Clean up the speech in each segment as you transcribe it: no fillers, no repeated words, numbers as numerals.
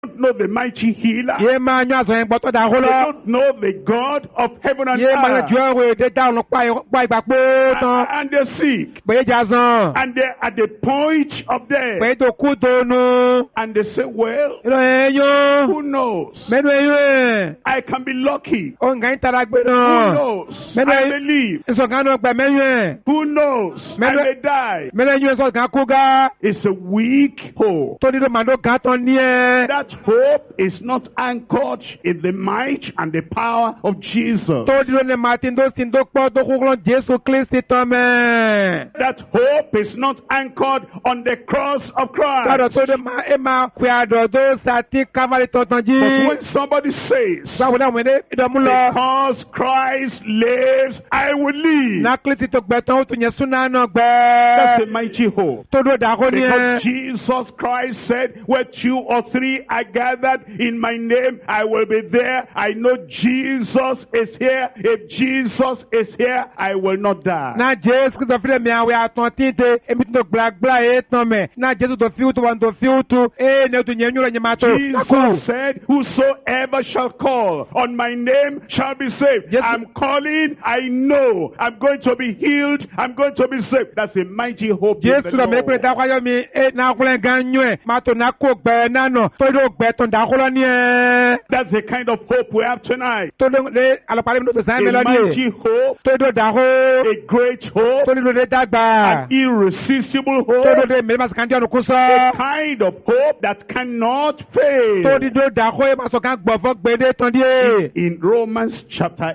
know the mighty healer. Ye ma nyo aso en gboto da They holo. don't know the God of heaven and Ye ma earth. jo we de da lo pa igbapo tan. And they're sick. Be jazan. And they're at the point of death. Be to ku to nu. And they say, well, Ilo eyo. who knows? Menu eyo. I can be lucky. O nga intara gbe Who na. knows? Menu I believe. so kan no gbe menu. Who knows? I may die. Menu eyo so kan ku ga. It's a weak hope. To di do mando kan ton ni e. That hope is not anchored in the might and the power of Jesus. To di do ne Martin do sin do po do ku Jesu Kristi to me. That hope is not anchored on the cross of Lọ́dọ̀ Christ. tó dé máa ẹ máa pe àdọ̀dọ̀ sàtí kámárì tọ̀tàn jí. But when somebody says, Báwo ni àwọn ènìyàn ìdọ̀mú lọ? because Christ lives, I will live. Nákìlì ti tó gbẹ tán ó tún yẹn súná náà That's a gbẹ. mighty hope. Tó dó dàkó ni Because ẹ. Jesus Christ said, where 2 or 3 are gathered in my name, I will be there. I know Jesus is here. If Jesus is here, I will not die. Na Jésù kìí sọ fílẹ̀ mi àwẹ̀ àtàn tínte èmi tó gbàgbà ẹ̀ tán mẹ̀. Na Jésù tó fi wùtú wọn tó fi wùtú. Ee ní o tún yẹn nyúrò yẹn máa tó. Jesus said, whosoever shall call on my name shall be saved. Yes. I'm calling, I know I'm going to be healed, I'm going to be saved. That's a mighty hope in the Jésù lọ mi pé Lord. dákọ́yọ́ mi ẹ̀ náà kúlẹ̀ gan nyú ẹ̀. Máa tó náà kó gbẹ náà nọ. Tó dó gbẹ tán dákọ́lọ́ ni ẹ̀. That's the kind of hope we have tonight. Tó dó lé alọ́pàá mi ló tó sáyẹn mi A lọ́dí. mighty hope, Tó dó dàkó. a great hope, Tó dó lé dàgbà. an irresistible Tó hope, dó mẹ́rin máa sọ kàn jẹ́ ọ̀nà kún sọ. a kind of hope that cannot fail. Tó dídó dàkó ẹ̀ máa sọ kàn gbọ̀fọ́ gbèdé tán díẹ̀. In Romans chapter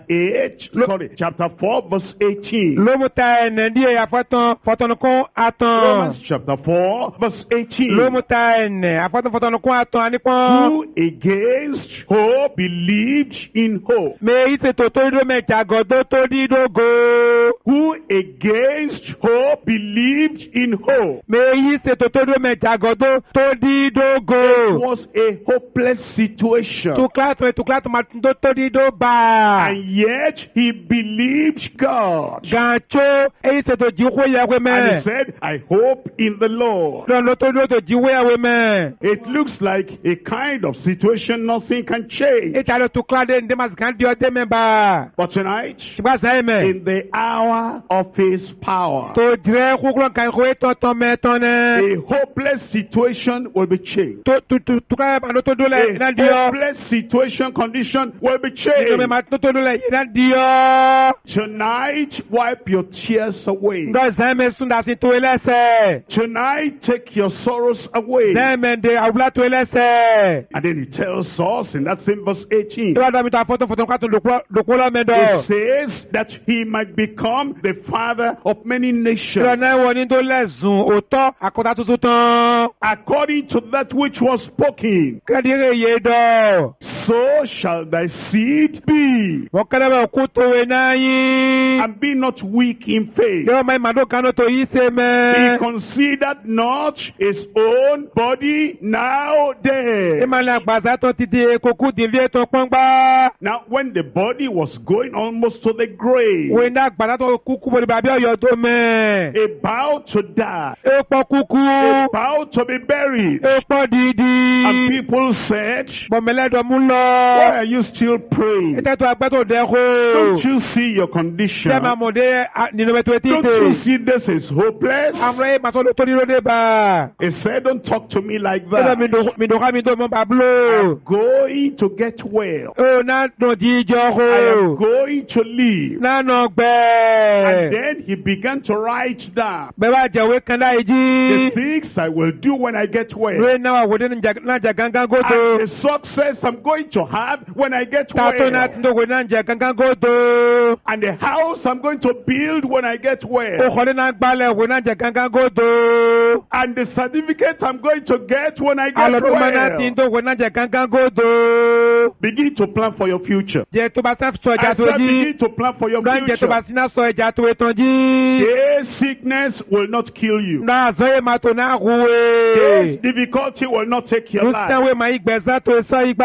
4, verse 18. Ló mú ta ẹ̀nẹ̀ díẹ̀ àfọ́tọ̀nùkún àtàn. Romans chapter 4, verse 18. Ló mú ta ẹ̀nẹ̀ àfọ́tọ̀nùkún àtàn ànípọ́n. Who against hope believed in hope? Mèyí ṣètò tó dídó mẹ́ta gọ̀dọ̀ tó dídó go. Who against hope believed in hope? Mèyí ṣètò tó dídó mẹ́ta gọ̀dọ̀ tó dídó It go. was a hopeless situation. Tuklatò máa tó dídó bá. And yet he believed God. Gàncho èyí ṣètò jíwó yẹwé And mẹ́. he said, I hope in the Lord. Lọ́nà tó dídó tó jíwó yẹwé mẹ́. It looks like a kind of situation nothing can change. Ìtàlẹ̀ tuklade ndé máa kàn di ọdẹ mẹ́ba. But tonight, Ṣùgbọ́n sáyẹn mẹ́. in the hour of his power, Tó jẹ́ kúkúrọ̀ kan ìkọ̀wé tọ̀tọ̀ mẹ́tọ́ nẹ́. a hopeless situation will be changed. Tó tuklade máa tó dólẹ̀ iná di A ọ́. hopeless situation condition will be Ìjọba changed. máa tó dólẹ̀ iná di ọ́. Tonight, wipe your tears away. Ndọ́ zẹ́mẹ̀ súndà sí tó ẹlẹ́sẹ̀. Tonight, take your sorrows away. Zẹ́mẹ̀ ndé àwùlá tó ẹlẹ́sẹ̀. And then he tells us in that same verse 18, Tó bá dàbí tó àfọ́tò kátó dòkó lọ́mẹdọ̀. it says that he might become the father of many nations, Ìrọ̀nà ẹ̀wọ̀n ní tó lẹ́sùn òótọ́ àkọ́tà tuntun tán. according to that which was spoken. Kẹ́dìrẹ́ yé dọ̀. So shall thy seed be. Wọ́n kẹ́lẹ́ bẹ̀ kú tó wẹ̀ náà yín. And be not weak in faith. Yọ̀ọ́ máa ìmàdó kanú tó yí ṣe He mẹ́. considered not his own body now dead. Ìmàlẹ̀ àgbàzá tó ti di kókó dìbí ètò pọ́ngbá. Now, when the body was going almost to the grave, Wọ́n iná àgbàzá tó kúkú bọ̀ ní bàbí ọ̀yọ́ tó mẹ́. about to die, Èpọ̀ kúkú. about to be buried, Èpọ̀ dìdí. and people said, Bọ̀mẹ́lẹ́dọ̀ mú why lọ. are you still praying? Ìtẹ́tù àgbẹ̀tò dẹ́kọ̀. Don't you see your condition? Ṣé máa mọ̀ dé nínú ètò etí Don't ìtè? you see this is hopeless? Àwọn ẹ̀ máa tó ní lóde bá. He said, don't talk to me like Ṣé mi that. dòká mi tó mọ bàbúlò? I'm going to get well. Ó náà dùn jíjọ I am kó. going to live. Náà nà And gbẹ́. then he began to write down Bẹ́ẹ̀ bá jẹ̀wé kan láì the jí. things I will do when I get well. Lóye náà wà wòde náà jẹ gángan gòtò. And the success I'm going to have when I get Tàtó náà ti well. dòwò náà jẹ gángan gòtò. And the house I'm going to build when I get well. Òkòlè náà gbalẹ̀ wò náà jẹ gángan gòtò. And the certificate I'm going to get when I get Àlọ́dún máa náà ti well. dòwò náà jẹ gángan gòtò. Begin to plan for your future. Jẹ tó bá sá sọ I ẹja tó said jí. begin to plan for your Lọ́njẹ tó bá future. síná sọ ẹja tó etán jí. This sickness will not kill you. Náà zọ́yè máa tó náà This hùwé. difficulty will not take your life. Lùsẹ̀wé máa ìgbẹ̀sẹ̀ tó sọ igbá.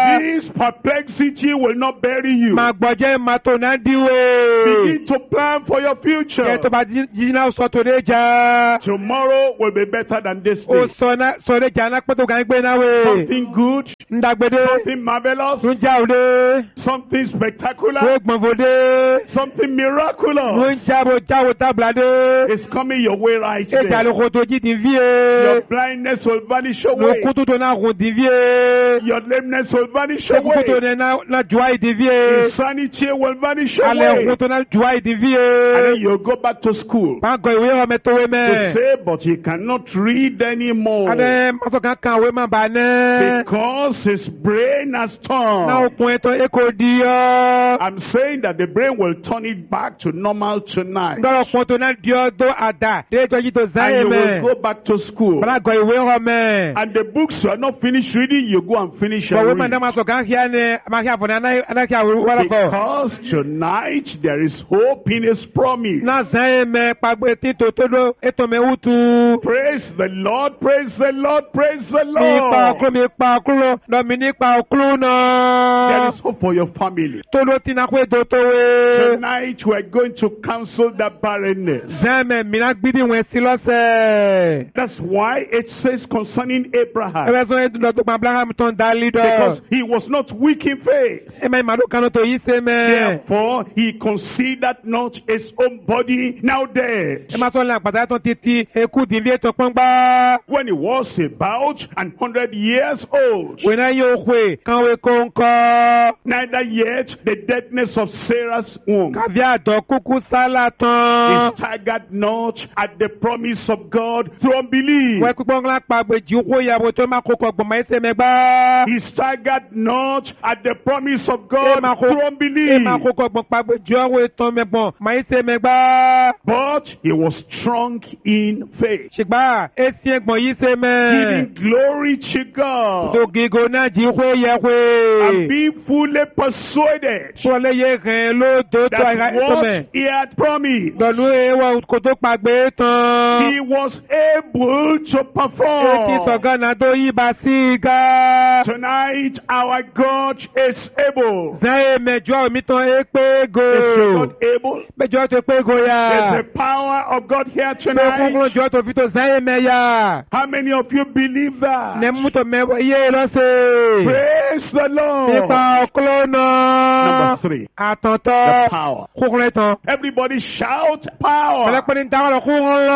This perplexity will not bury you. Máa gbọ́jẹ́ máa tó náà díwé. Begin to plan for your future. Kẹ́ tó bá jí náà sọ tó dé jà. Tomorrow will be better than this Ó day. sọ dé jà náà pẹ́tò kàn gbé náà wé. Something good, Ndàgbédé. something marvelous, Tún já òde. something Wé spectacular, gbọ̀nfòdé. something miraculous Wé ń jáwó tábìládé. is coming your way right Éjà there. ló kó tó jí ti Your víye. blindness will vanish Ló away. kú tó tó náà kò ti víye. Your lameness will vanish Ló kú tó tó away. náà jùwá ìdí víye. Insanity will vanish Alẹ́ away. kú tó náà jùwá ìdí And then víye. you go back to school Máa gọ ìwé ọmọ tó wé to mẹ́. say, but he cannot read anymore Adé mọ́tò kan kan ìwé máa bà ní. because his brain has Náà turned. okun ètò èkó di ọ́. I'm saying that the brain will turn it back to normal tonight. Ndọ́rọ̀ kun tó náà di ọ́ tó àdá. Déjọ́ yìí tó And záyé you will mẹ́. go back to school. Bọ́lá gọ ìwé ọmọ. And the books you are not finished reading, you go and finish Bọ̀wé and máa dá read. máa sọ kàn kíá ni máa kíá fún ní anákíá wọ́n kọ́. Because tonight there is hope in his promise. Náà záyé mẹ́ pàgbé títò tó dó ètò mi wútu. Praise the Lord, praise the Lord, praise the Mi pa Lord. ọkùnrin mi pa ọkùnrin lọ mi ní pa ọkùnrin There náà. is hope for your family. Tó ló ti náà pé tó tó wé. Tonight we are going to cancel that barrenness. Zẹ́mẹ̀ mìíràn gbídí wọn sí lọ́sẹ̀. That's why it says concerning Abraham. Ẹbẹ̀ sọ ètò ìdọ̀tún Abraham tó ń dá lídọ̀. Because he was not weak in faith. Ẹ̀mẹ̀ ìmàdó kanú tó yí sé mẹ́. Therefore, he considered not his own body now dead. Ẹ máa sọ ní àpàtà tó ti ti ekú dìbí ètò pọ́ngbá. When he was about 100 years old. Wèé náà yóò pè kánwé kó ń kọ́. Neither yet the deadness of Sarah's womb. Kàbí àdọ̀ kúkú sálà tán. He staggered not at the promise of God through unbelief. Wẹ́ pípọ́n ńlá pàgbèjì kó ìyàwó tó máa kókò gbọ̀mọ̀ ẹsẹ̀ mẹ́gbá. He staggered not at the promise of Ẹ God máa through ẹ unbelief. máa kókò gbọ̀n pàgbèjì ọ̀wé tán mẹ́gbọ̀n máa ẹsẹ̀ mẹ́gbá. But he was strong in faith, Ṣùgbọ́n èsì ẹ̀gbọ̀n yìí ṣe mẹ́. giving glory to God Tògìgò náà jí wé yẹ and wé. being fully persuaded Sọlẹ̀ yẹ hẹ̀ ló tó tó àìká that ètò mẹ́. what he had promised, Dọ̀lú ewọ́ kò tó pàgbé tán. he was able to Etí perform. sọ̀gánà tó yí ba sí i ga. Tonight, our God is able. Zẹ́yẹ mẹ́jọ mi tán é pé go. Is he not able? Mẹ́jọ tó pé go Is ya. the power of God here Pé tonight? kúnkún jọ tó fi tó zẹ́yẹ mẹ́ ya. How many of you believe that? Ní mú tó mẹ́ yé lọ́sẹ̀. Praise the Lord. Nípa ọkọlọ́ náà. Number 3, Àtọ̀tọ̀. the power. Kúnkún tán. Everybody shout power. Mẹ́lẹ́pẹ́ ní dáwọ́ lọ kúnkún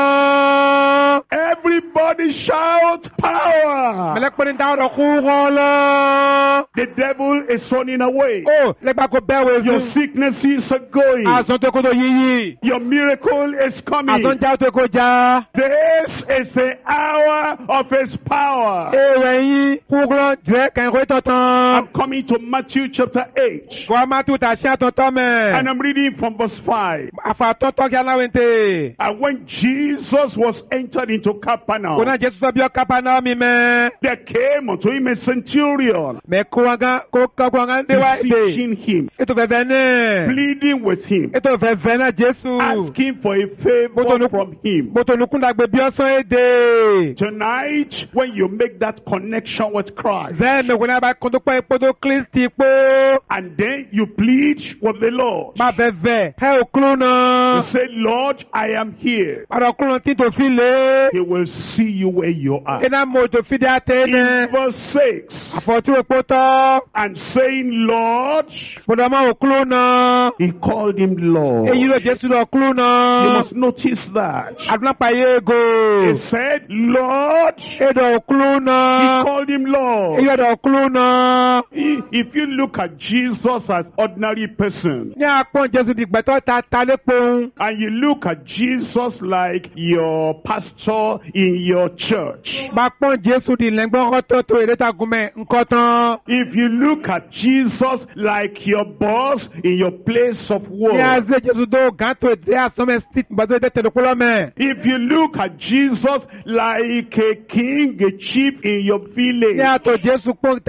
lọ. Everybody shout power. Mẹ́lẹ́pẹ́ ní dáwọ́ lọ kúnkún lọ. The devil is running away. Ó lẹ́gbàá kó bẹ́ẹ̀ wẹ̀ Your fún. sicknesses are going. Àzọ̀ tó kó tó yíyí. Your miracle is coming. Àzọ̀ ń já tó kó já. This is the hour of his power. Ewé yín kúnkún jẹ́ kẹ̀kọ́ tọ̀tàn. I'm coming to Matthew chapter 8. Kọ́ máa tún tà sí àtọ̀tọ̀ mẹ́. And I'm reading from verse 5. Àfàtọ́tọ́ kí aláwẹ̀ntè. And when Jesus was entered into Kò Capernaum, náà Jésù sọ bí ọkà paná mi mẹ́. there came unto him a centurion, Mẹ kó wọn gan kó kọ́ wọn gan dé wá èdè. beseeching him, Ètò fẹ̀fẹ̀ náà. pleading with him, Ètò fẹ̀fẹ̀ náà Jésù. asking for a favor from him. Bòtò nùkúndàgbé bí ọ̀sán èdè. Tonight, when you make that connection with Christ, Bẹ́ẹ̀ mi kò náà bá kó tó pẹ́ ipò tó Kristi pé. and then you plead with the Lord, Má fẹ̀fẹ̀ ẹ ò kúrò you náà. say, Lord, I am here. Àrò kúrò tí tó fi lé. He will see you where you are. Iná mo tó fi dé àtẹ In náà. verse 6, Àfọ̀tún epo tọ́. and saying, Lord, Bọ̀dọ̀ máa ò kúrò náà. he called him Lord. Èyí ló Jésù lọ kúrò You náà. must notice that. Àdúrà yé ego. He said, Lord, Èdò òkúlù he náà. called him Lord. Èyí ọ̀dọ̀ òkúlù náà. If you look at Jesus as ordinary person, Ní àpọ̀n Jésù dìgbẹ́tọ̀ ta lépo. and you look at Jesus like your pastor in your church, Bá pọ̀n Jésù di lẹ́gbọ́n kọ́tọ́ tó ìrètà gúnmẹ̀ ńkọ́ tán. if you look at Jesus like your boss in your place of Ní work, àzé Jésù tó gán tó ìdí àsọ́mẹ̀ sí gbàdúrà ètò tẹ̀lẹ́kúlọ́ mẹ́. if you look at Jesus like a king, a chief in your Ní village, àtò Jésù pọ̀ tàdí àtò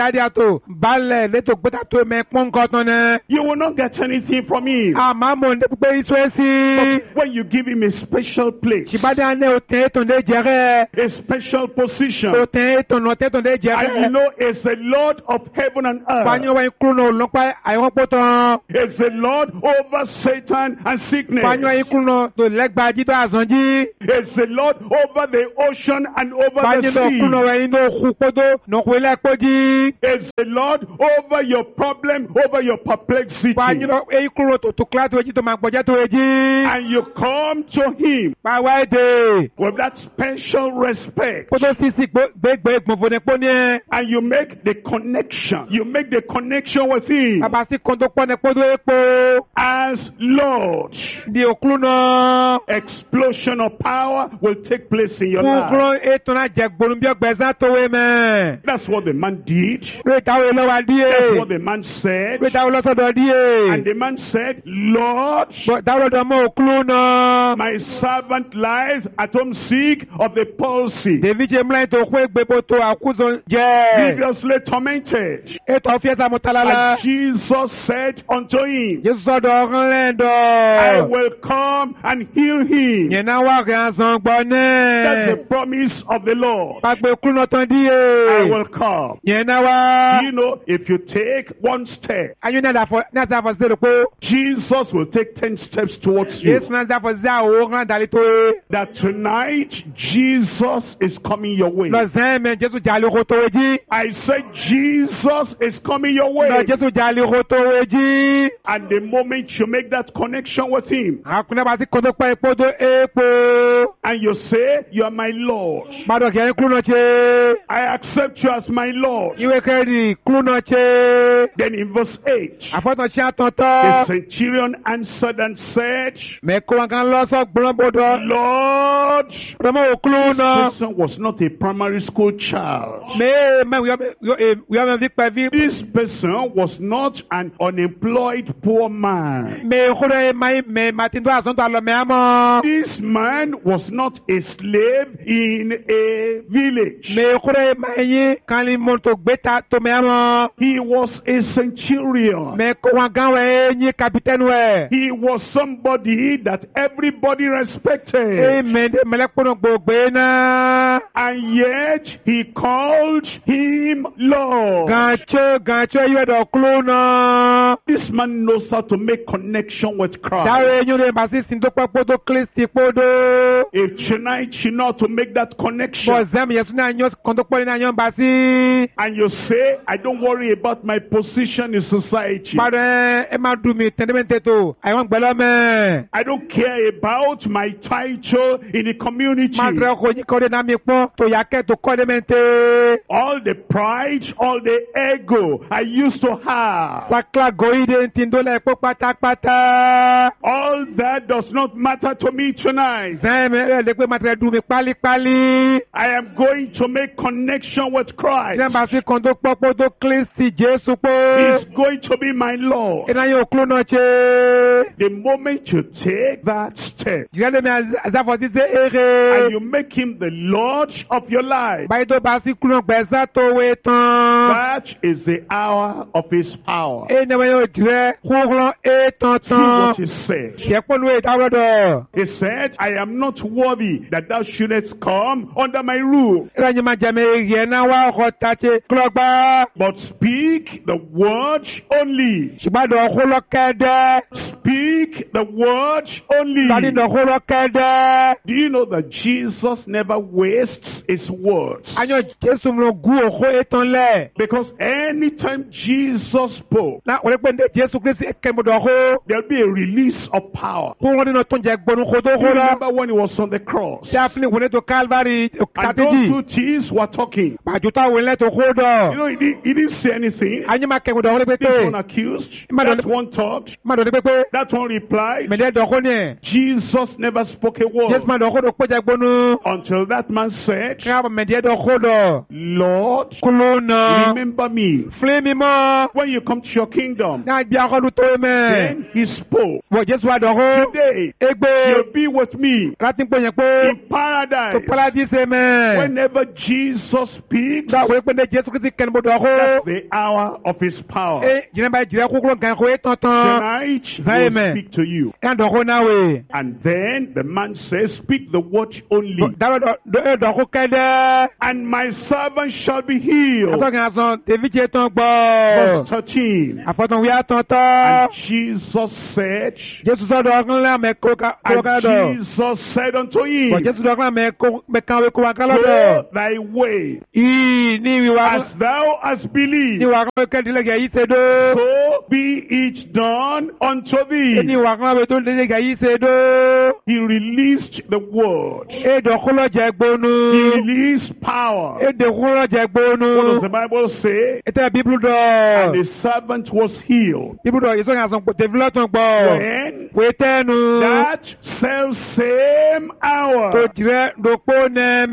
to balẹ̀ létò gbẹ́ta tó mẹ́ pọ́nkọ́ tán ní. You will not get anything from him. Àmọ́ mo ní pípé iṣu ẹ̀ sí. But when you give him a special place, Ṣìbádá ní òtẹ́ ètò ní jẹ́rẹ́. a special position, Òtẹ́ ètò ní òtẹ́ ètò ní and you jẹ́rẹ́. know it's the Lord of heaven and earth, Pànyọ́wọ́ ikú ní olùpá àìrọ́pọ̀ tán. it's the Lord over Satan and sickness, Pànyọ́wọ́ ikú ní tó lẹ́gbàá jí tó àzànjí. it's the Lord over the ocean and over Pànyọ́ the ikú ní sea, ọ̀rẹ́ inú òkú kódó ní òkú ilé ẹ̀kọ́ jí. it's the Lord over your problem, over your perplexity, Pànyọ́ ikú ní tòtò kíláàsì wẹ́jì tó máa gbọ́jẹ́ tó wẹ́jì. and you come to him Pàwọ́ èdè. with that special respect, Kótó sísì gbégbé gbòǹfò ní pọ́ ní ẹ. and you make the connection, with him Bàbá sí kótó pọ́ ní kótó epo. as Lord. Di òkú náà. Explosion of power will take place in your life. Kúkúrú ètò náà jẹ gbòòrùn bí ọgbẹ̀sán tó wé mẹ́. That's what the man did. Rétàwé lọ́wọ́ That's what díẹ̀. the man said. Rétàwé lọ́sọ̀dọ̀ díẹ̀. And the man said, Lord, Dáwọ́ lọ́dọ̀ mọ́ òkú náà. my servant lies at home sick of the palsy, David ṣe múlẹ̀ tó kó egbèbó tó àkúzọ jẹ́. grievously tormented. Ètò ọ̀fíẹ́sà mú talala. And Jesus said unto him, Jésù sọ̀dọ̀ ọ̀rán I lẹ́ndọ̀. will come and heal him. Yẹn náà wà kí a sàn gbọ́ That's the náà. promise of the Lord. Pàgbé òkú náà tán I díẹ̀. will come. Yẹn náà wá. You know, if you take one step, Ayé náà dàfọ̀ sí èdèpó. Jesus will take 10 steps towards you. Jésù náà dàfọ̀ sí àwòrán dàlí tó yé. That tonight Jesus is coming your way. Lọ́sẹ̀ mẹ́ Jésù jàlí kó tó wéjì. I said Jesus is coming your Lọ way. Jésù jàlí kó tó wéjì. And the moment you make that connection with him Àkùnrin bá ti kótó pẹ́ epo tó epo. and you say, you are my Lord, Bàdọ̀ kẹ́ kúrú náà ṣe. I accept you as my Lord. Ìwé kẹ́rì kúrú náà ṣe. Then in verse 8, Àfọ́tàn ṣe the àtọ̀tọ̀. centurion answered and said, Mẹ́kọ́ wọn kan lọ́sọ̀ gbọ́n bọ́dọ̀. Lord, Rọ́mọ̀ òkúrú náà. this person was not a primary school child. Wíwá fi pẹ̀ fi. This person was not an unemployed poor man. Mẹ́kúrẹ́ màtí tó àsọ̀tọ̀ àlọ́ mẹ́ àmọ́. This man was not a slave in a village. Mẹ́kúrẹ́ mẹ́yìn kan ní mọ́tò gbẹ́ta tó mẹ́ àmọ́. He was a centurion. Mẹ́kọ́ wọn gan wẹ̀ ẹ̀yìn kapitẹ́nu ẹ̀. He was somebody that everybody respected. Mẹ́lẹ́kùnrin gbogbo náà. And yet he called him Lord. Gànchó yóò dọ̀ kúló náà. This man knows how to make connection with Christ. Dáre yóò lè bá sí sin tó pẹ́ kpódó kírísítì kpódó. If tonight you know how to make that connection, Bọ̀ zẹ́mi yẹn sún náà yọ kọ́ńtó pọ́lì náà yọ bá sí. and you say, I don't worry about my position in society. Padà ẹ máa dùn mí tẹ́ndẹ́mẹ́ntẹ́ tó àyẹ̀wò gbẹ́lọ́ mẹ́. I don't care about my title in the community. Máa tẹ̀lé ọkọ̀ yín kọ́dé náà mi pọ́n tó yà kẹ́ tó kọ́dé mẹ́ntẹ́. All the pride, all the ego I used to have, Sakla goyide ti ń dólẹ̀ pọ́ pátápátá. all that does not matter to me tonight. Zẹ́mi ẹ̀ lè pé máa tẹ̀lé dùn mí pálípálí. I am going to make connection with Christ. Zẹ́mi bá sí kọ́ńtó pọ́ kpódó kírísítì Jésù pọ́. He's going to be my Lord. Iná yóò kúló náà ṣe. The moment you take that step Jìgá mi àzàfọ̀ sí ṣe and ere. you make him the Lord of your life, Báyìí tó bá sí kúló gbẹ̀sà tó wé tán. that is the hour of his power. E ní wọ́n yóò jẹ́ kúrò é tán See tán. what he said. Ṣẹ́pọ̀lù ìdáwọ́ dọ̀. He said, I am not worthy that thou shouldest come under my roof, Ìrànjẹ́ máa jẹ́mi yẹn náà wá ọkọ̀ tàṣe kúlọ̀gbá. but speak the word only. Ṣùgbọ́n dọ̀ kúlọ̀ kẹ́dẹ́. Speak the word only. Tàbí dọ̀ kúlọ̀ kẹ́dẹ́. Do you know that Jesus never wastes his words? Anyọ̀ Jésù mi gún òkú ètò lẹ̀. Because anytime Jesus spoke, Na wọ́n pè ní Jésù Kristi kẹ́mọ̀dọ̀ kó. there'll be a release of power. Kó wọ́n nínú tó ń jẹ gbọ́nù kó tó Do you kó lọ. remember when he was on the cross? Ṣé àfihàn ìwé tó Calvary And those kàtíjì? two thieves were talking. Àjùtá òwe lẹ́tọ̀ kó You dọ̀. know, he didn't say anything. Anyọ̀ máa kẹ́mọ̀dọ̀ wọ́n This pépé. one accused, Madam- that one talked, Má dọ̀ ní pépé. that one replied. Mẹ̀lẹ́ dọ̀ kó ní ẹ̀. Jesus never spoke a Jésù word máa dọ̀ kó dọ̀ kó jẹ gbọ́nù. until that man said, Kí á bọ̀ mẹ̀díẹ́ dọ̀ kó dọ̀. Lord, Kúló náà. remember me Fílẹ̀ mi mọ́. when you come to your kingdom. Náà gbé akọ́lù tó mẹ́. Then he spoke, Wọ̀ Jésù wa dọ̀ kó. today Egbe. you'll be with me Láti ń pè yẹn pé. in paradise. Tó Paradíṣe mẹ́. Whenever Jesus speaks, Gbà wọ́n pé ní Jésù Kristi kẹ́nìbọ̀dọ̀ dɔko. the hour of his power. Jɛnɛba jira kukuro gan ko tɔntɔn. Tonight, he will Amen. speak to you. Dɔko na we. And then the man says, speak the word only. Dɔko kɛdɛ. And my servant shall be healed. Atɔ sɔn tevi tse tɔn Verse gbɔ. 13. Afɔtɔn wuya And tɔntɔn. Jesus said, Jesu sɔ dɔ ɔkùnrin mɛ kó ka dɔ. Jesus said unto him, Jesu dɔ ɔkùnrin mɛ kan wé kó wa kálọ̀ go dɔ. thy way, Ni wiwa as thou hast ni believed, wa kan kɛ dilɛ kɛ yi se do. so be it done unto Ni thee. wa kan wé tó dilɛ kɛ yi se do. He released the word. Dɔkɔlɔ jɛ He gbónu. released power. Dɔkɔlɔ jɛ What does gbónu. the Bible say? Ete bibulu And dɔ. the servant was healed. Bibulu dɔ yisɔ kan sɔn tevi lɔ tɔn gbɔ. When Wetɛnu. that self same hour, To jirɛ dokpo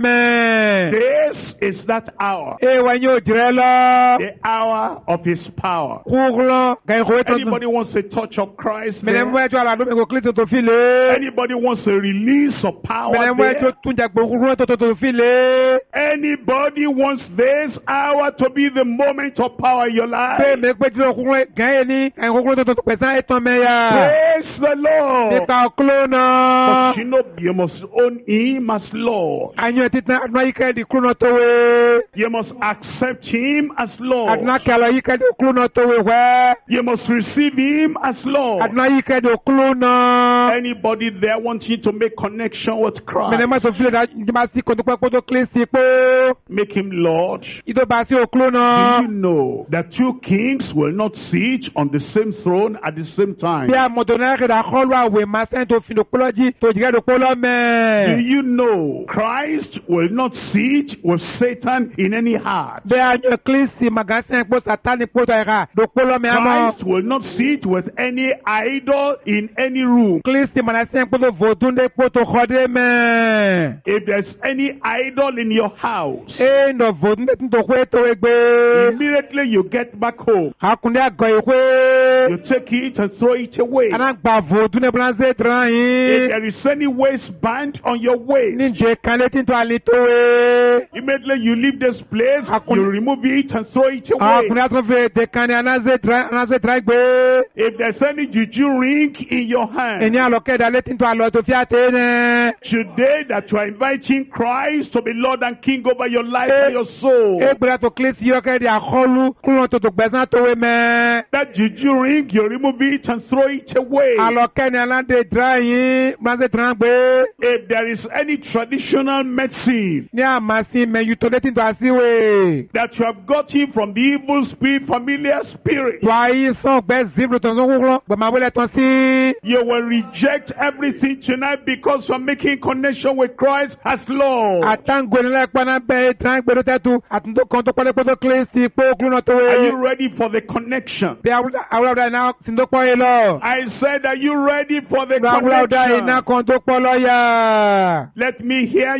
nɛmɛ. this is that hour, Wa y'o jirɛ lɔ. the hour of his power. Kukulɔ ka ko tɔn Anybody wants a touch of Christ Mɛnɛ there? mɔ ɛtɔ ala do mɛ ko kili toto file. Anybody wants a release of power Mɛnɛ mɔ there? ɛtɔ tunja gbogbo toto file. Anybody wants this hour to be the moment of power in your life? Pe mɛ kpe tiro kukulɔ gan ye ni ka kukulɔ toto pɛsan etɔn mɛ ya. Praise the Lord. Nípa kulo But náà. you know, you must own him as Lord. Anyo titan aduna yi kɛ di kulo náà towe. You must accept him as Lord. Aduna kɛlɛ yi kɛ di kulo náà towe wɛ. You must receive him as Lord. Aduna yi kɛ di kulo náà. Anybody there wanting to make connection with Christ, Mɛnɛ mɔ sɔ file da jama si kotokpɛ koto kile si kpo. make him Lord. Ido ba si o kulo Do náà. you know that two kings will not sit on the same throne at the same time? Bí a mɔtò náà kɛ da kɔlu awɛ ma sɛn to fi do kpɔlɔ dzi to jigɛ do kpɔlɔ Do mɛ. you know Christ will not sit with Satan in any heart? Bí a nyɔ kile si magasɛn kpɔ satani kpɔ tɔ yi ka do kpɔlɔ mɛ amɔ. Christ will not sit with any idol in any room. Kile si manasɛn kpɔ to vodun de kpɔ to xɔ de mɛ. If there's any idol in your house, Nɔ vodun de tun to koe to egbe. immediately you get back home, Akunde agɔ yi koe. you take it and throw it away. Ana gba vodun de blan ze dran If yi. there is any waistband on your waist, Ni je kan le ti to ali to we. immediately you leave this place, you remove it and throw it away. Akunde atun fe de kan ni ana ze dran gbe. If there's any juju ring in your hand, Eni alɔkɛ da le ti to alɔ to fi ate ne. today that you are inviting Christ to be Lord and King over your life and your soul, Egbera to kile si yɔkɛ di akɔlu kulɔ to gbɛsan to we mɛ. that juju ring, you remove it and throw it away. Alɔkɛ ni ana de dran yi blan ze dran gbe. If there is any traditional medicine Ni a ma si mɛ yuto le ti to asi we. that you have gotten from the evil spirit, familiar spirit, To ayi sɔn gbɛ zibiri tɔn sɔn kukulɔ gbɛma wele tɔn si. you will reject everything tonight because you are making connection with Christ as Lord. Atango ni lɛ kpana bɛ tran gbɛdo tɛ tu atunto kɔntɔ kpɔlɛ kpɔtɔ kile si kpo kulɔ to Are you we. ready for the connection? Bí awúlawúda iná sindo kpɔ yi lọ. I said, are you ready for the Awúlawúda iná connection? kɔntɔ kpɔlɔ ya. Let me hear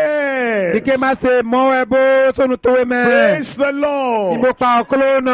yes. Ike ma se mɔ ɛbo sonu to we mɛ. Praise the Lord. Ibo pa ɔkulo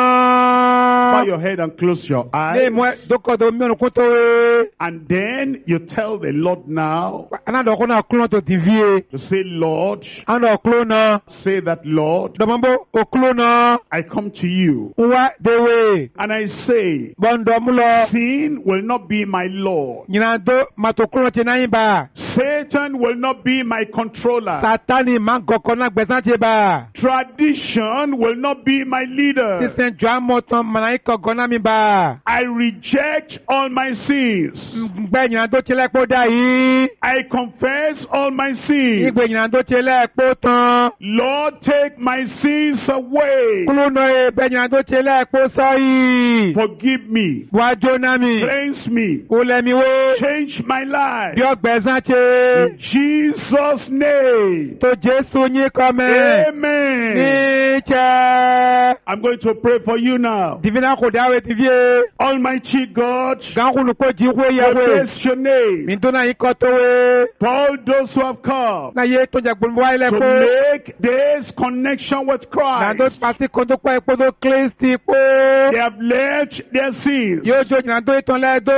Bow nɔ. your head and close your Ne eyes. mɔ dɔkɔ do miɔnu kun to we. And then you tell the Lord now, Ana dɔ kɔnɔ kulɔ to divi ye. to say, Lord, Ana ɔkulo nɔ. say that, Lord, Dɔmɔbo ɔkulo nɔ. I come to you. Wa dewe. And I say, Bɔndɔmu lɔ. sin will not be my Lord. Nyinado matokulɔ ti n'anyi ba. Satan will not be my controller. Satani ma gɔkɔ na gbɛsan ti ba. Tradition will not be my leader. Sisan jɔ amɔtɔn mana yi kɔgɔ na mi ba. I reject all my sins. Gbɛ nyinado ti lɛ kpɔ da yi. I confess all my sins. Igbe nyinado ti lɛ kpɔ tán. Lord, take my sins away. Kulu nɔ ye bɛ nyinado ti lɛ kpɔ sɔyi. Forgive me. Wájú na mi. Cleanse me. Kulẹ̀ mi wo. Change my life. Bí ọgbẹ́sán ti. In Jesus' name. To Jésù yín kọ́ mẹ́. Amen. Ní cẹ́. I'm going to pray for you now. Divina kò dáwé ti fi ye. Almighty God, Gankunu kò jí kó yẹ we wé. bless your name Mi tó náà yín kọ́ tó wé. for all those who have come Na ye tó jẹ gbogbo wáyé lẹ to kó. make this connection with Nàdó Christ. pàṣẹ kan tó pọ̀ epo tó Kristi kó. They have left their sins. Yóò jó ìrìnàdó ìtàn lẹ́dó. They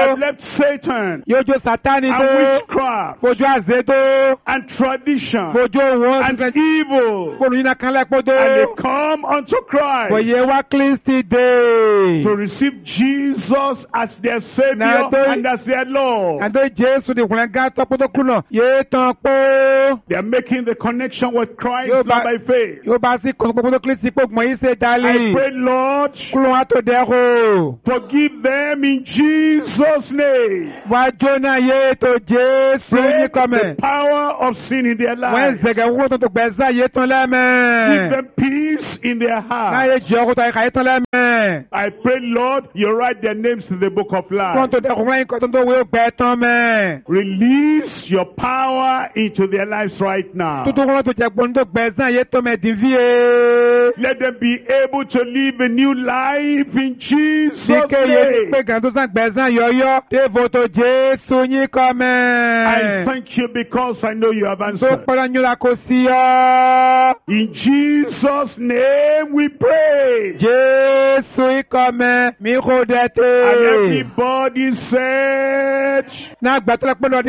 have left Satan Yóò jó Sátánì and tó. witchcraft Fojú àzé tó. and tradition Fojú òun and ọ̀sẹ̀. evil, Fóònù yín náà kan lẹ́pọ̀ tó. and they come unto Christ Bòye wá Kristi dé. to receive Jesus as their Savior Now, they- and as their Lord. Àdó Jésù ní ìkùnrin gá tọ́pọ̀ tó kùnà. Yéé tán pé. They are making the connection with Christ Yo, not but- by faith. Yóò bá sí kọ̀sọ̀pọ̀ tó Kristi pé ògùn yìí ṣe I dálé. pray, Lord, Kúlọ̀ wá tó dẹ́kọ̀. forgive them in Jesus' name. Wá jóná yéé tó Jésù ní Break kọ́mẹ̀. the power of sin in their Wọ́n lives. zẹ̀gẹ̀ wúwo tó tó gbẹ̀sà yéé tán Give lẹ́mẹ̀. them peace in their Náà heart. yé jẹ́ ọkùnrin àyíká yéé tán lẹ́mẹ̀. I pray, Lord, you write their names in the book of Kúlọ̀ life. tó dẹ́kun fún ẹ̀yìn kan tó wé gbẹ tán mẹ́. Release your power into their lives right now. Tútù kúlọ̀ tó jẹ́ gbọ́n tó gbẹ̀sà yéé tán mẹ́ dìvíye. Let them be able to live a new life in Jesus' Díkẹ́ yé name. pé gàn tó sàn gbẹ̀sà yọ̀yọ́. Téèfó tó Jésù yín kọ́ I mẹ́. thank you because I know you have Tó answered. pẹ́lá nyúra kò sí ọ́. In Jesus' name we pray. Jésù ikọ̀ mẹ́ mi kò dẹ̀ And tè. everybody said, Náà gbàtọ́lẹ̀ pẹ̀lú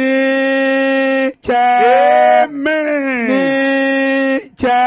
ní jẹ́. Amen. Ní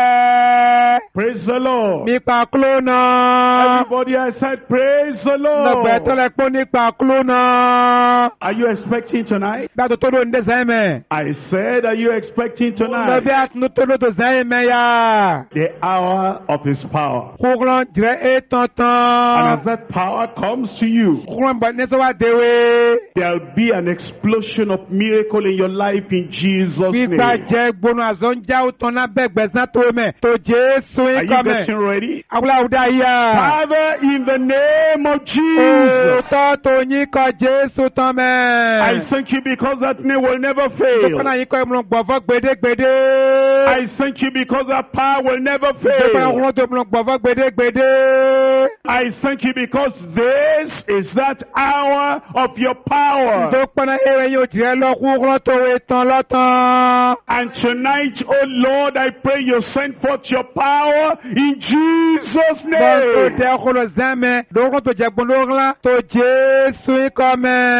jẹ́. Praise the Lord. Nípa kúló náà. Everybody, I said, praise the Náà Lord. gbàtọ́lẹ̀ pọ̀ nípa kúló náà. Are you expecting tonight? Gbàtọ́ tó ló ń dé sẹ́yìn mẹ́. I said, are you expecting Lọ́bí tonight? àtúntò tó ló tó sẹ́yìn mẹ́ yá. The hour of His power. Kúrọ̀ jẹ́ ètò And tán. as that power comes to you, Kúrọ̀ bọ̀ ní sọ́wọ́ àdéwé. there'll be an explosion of miracle in your life in Jesus' Gbígbà name. jẹ́ gbónú àzọ́njá òtán náà bẹ́ẹ̀ gbẹ̀sán tó mẹ́. Tó Jésù Are ikọ̀ you mẹ́. getting ready? Awúláwúdá yá. Father, in the name of Jesus, Òótọ́ tó yín kọ Jésù tán mẹ́. I thank you because that name will never Tó fail. kọ́nà yín kọ́ ìmúlò gbọ̀fọ́ gbèdégbèdé. I thank you because that power will never Tó kọ́nà fail. ìmúlò tó ìmúlò gbọ̀fọ́ gbèdégbèdé. I thank you because this is that hour of your power. Tó kọ́nà èrè yóò jẹ́ lọ́kùnrin tó wé tán lọ́tàn. And tonight, oh Lord, I pray you send forth your power in Jesus' Bọ́n tó name. jẹ́ kúrò zẹ́mẹ̀. Lókùn tó jẹ́ gbọ́nlóńlá tó Jésù ikọ̀ I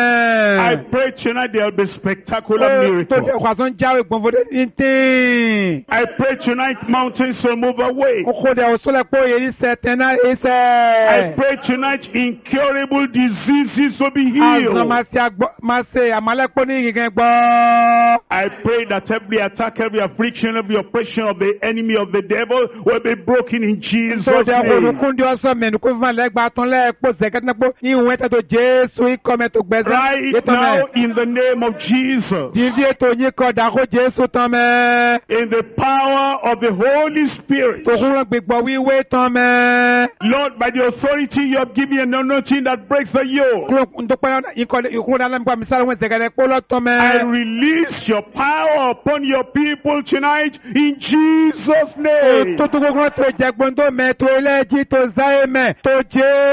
mẹ́. pray tonight there will be spectacular Tó jẹ́ miracles. kwazon jáwé gbọ̀nfọ́dé ní tí. I pray tonight mountains will move away. Kókó dẹ̀ òṣèlè pé òye yìí sẹ̀ tẹ̀ náà I ìṣẹ̀. pray tonight incurable diseases will be Àzàn healed. máa ṣe àmàlẹ́pọ̀ ní ìgẹ̀gẹ̀ gbọ́. I pray that every attack, every affliction, every oppression of the enemy of the devil will be broken in Jesus' Tó jẹ́ name. olùkúndí ọ̀sán mẹ́nu kó fún àlẹ́gbà tán lẹ́ẹ̀pọ̀ zẹ̀kẹ́tẹ́pọ̀ ní ìwọ̀n ẹ̀tẹ́ tó Jésù ikọ̀ mẹ́ tó gbẹ̀sẹ̀. Right now, in the name of Jesus, Dìbí ètò yín kọ dàkó Jésù tán mẹ́. in the power of the Holy Spirit, Tó kúrò gbìgbọ́ wíwé tán mẹ́. Lord, by the authority you have given me, an anointing that breaks the yoke, Kúrò ntọ́pẹ́ ìkúrò dáná nípa mísàlẹ̀ wọn zẹ̀kẹ́tẹ́ pọ̀ lọ́tọ́ I mẹ́. release your power upon your people tonight in Jesus' name. Tó tó kúrò tó jẹ́gbọ́n tó mẹ́ tó ẹlẹ́jì tó záyé mẹ́ tó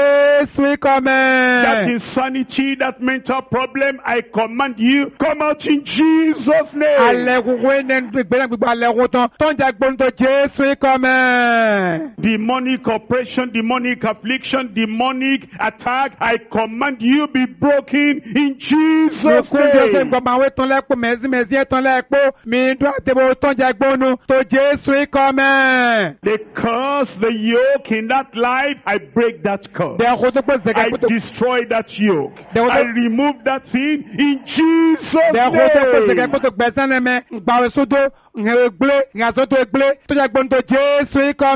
Jésù ikọ̀ mẹ́. That insanity, that mental problem, I command you, come out in Jesus' name. Alẹ́kùn wé nẹ́nu gbẹ́dẹ́ gbígbà alẹ́kùn tán tó ń jẹ́gbọ́n tó Jésù ikọ̀ mẹ́. Demonic oppression, demonic affliction, demonic attack, I command you be broken in Jesus' Lókun Jésù name. gbọ́ máa wé tán lẹ́kùn mẹ́sí ẹ̀ tán lẹ́kùn mi dún àtẹ̀bọ̀ tó ń jẹ́gbọ́n tó Jésù ikọ̀ mẹ́. The curse, the yoke in that life, I break that curse. Dẹ̀kùn tó pé I zẹ̀kẹ́ tó destroy that yoke. There was I a- remove that sin in Jesus' dẹ̀kùn tó pé name. zẹ̀kẹ́ tó gbẹ̀sán lẹ́mẹ́ gbàwé sódò ńgbé ńgbàsótó gbé tó jẹ́gbọ́n tó Jésù ikọ̀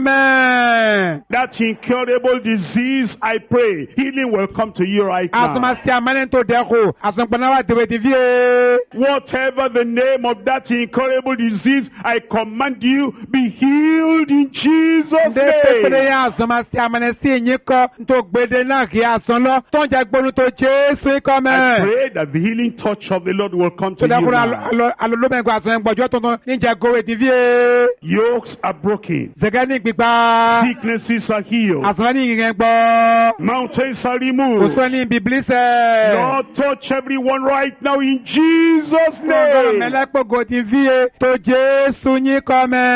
mẹ́. That incurable disease, I pray, healing will come to you right now. Asomasi amane tó dẹ̀kùn asọ̀npọ̀náwá dèbè dìvíye. Whatever the name of that incurable disease, I command you, be healed in Jesus' Ndé pépéré name. yẹn asọ̀masi amane sí ìyín kọ́ tó gbèdé náà kí asọ̀n lọ tó ń jẹ́gbọ́n tó Jésù ikọ̀ I mẹ́. pray that the healing touch of the Lord will come to Tó you dẹ̀kùn now. alolómẹ̀gbọ́ asọ̀n gbọ́jọ́ tuntun níjà gòwé dìvíye. Yokes are broken. Zẹ̀gẹ́ ní gbígbá. Sicknesses are healed. Asọ̀n ní ìyẹn gbọ́. Mountains are Kò removed. sọ ní bìbílì sẹ́. Lord, touch everyone right now in Jesus' Gbọ́dọ̀ name. mẹ́lẹ́pọ̀ gòdì fíye tó Jésù yín kọ́ mẹ́.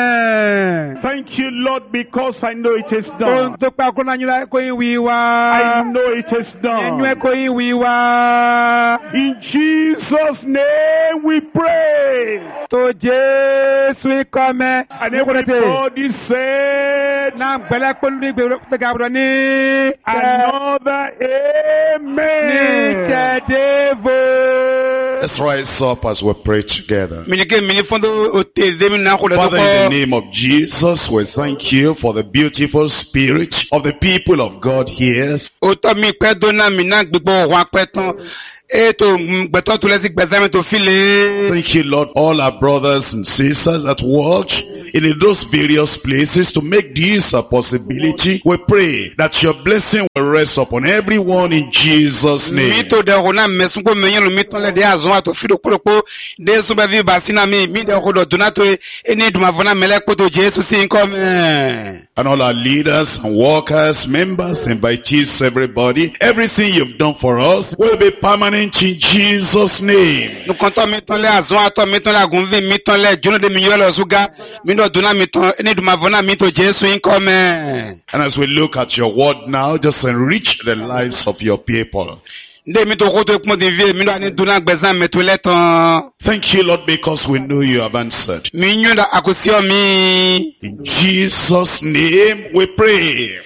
Amen. Thank you, Lord, because I know it is Ohun done. tó pa kó náà yín láyé kó yín wí I wá. know it is Ẹ̀yún ẹ̀ done. kó yín wí wá. In Jesus' name we pray. Tó Jésù ikọ̀ mẹ́. And everybody said Náà gbẹ́lẹ́ pẹ̀lú ní gbẹ̀gà àbúrò ní. another Ní amen. tẹ̀dévo. Let's rise up as we pray together. Minike mini fondo oteze mina ko Father, in the name of Jesus, we thank you for the beautiful spirit of the people of God here. oto mi pe dona mina gbegbo wa pe tan eto gbeto to lesi gbezame to file. Thank you, Lord, all our brothers and sisters that work in those various places to make this a possibility. We pray that your blessing will rest upon everyone in Jesus' Mi name. to de rona mesun ko meyan lo mi ton le de azon ato filo poropo de so be vi basina mi de ko do donato eni duma vona mele ko to Jesus sin come. And all our leaders and workers, members, invitees, everything you've done for us will be permanent in Jesus' name. Nu konto mi ton le azon ato mi ton le agunvi mi ton le jono de mi yo lo suga mi do dona mi ton eni duma vona mi to Jesus sin come. And as we look at your word now, just enrich the lives of your people. De mi to ko to ekmo de vie mi do ani dona gbezan me to le ton. Thank you, Lord, because we know you have answered. Mi nyo da akosio mi. In Jesus' name we pray.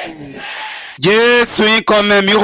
Jesu in come mi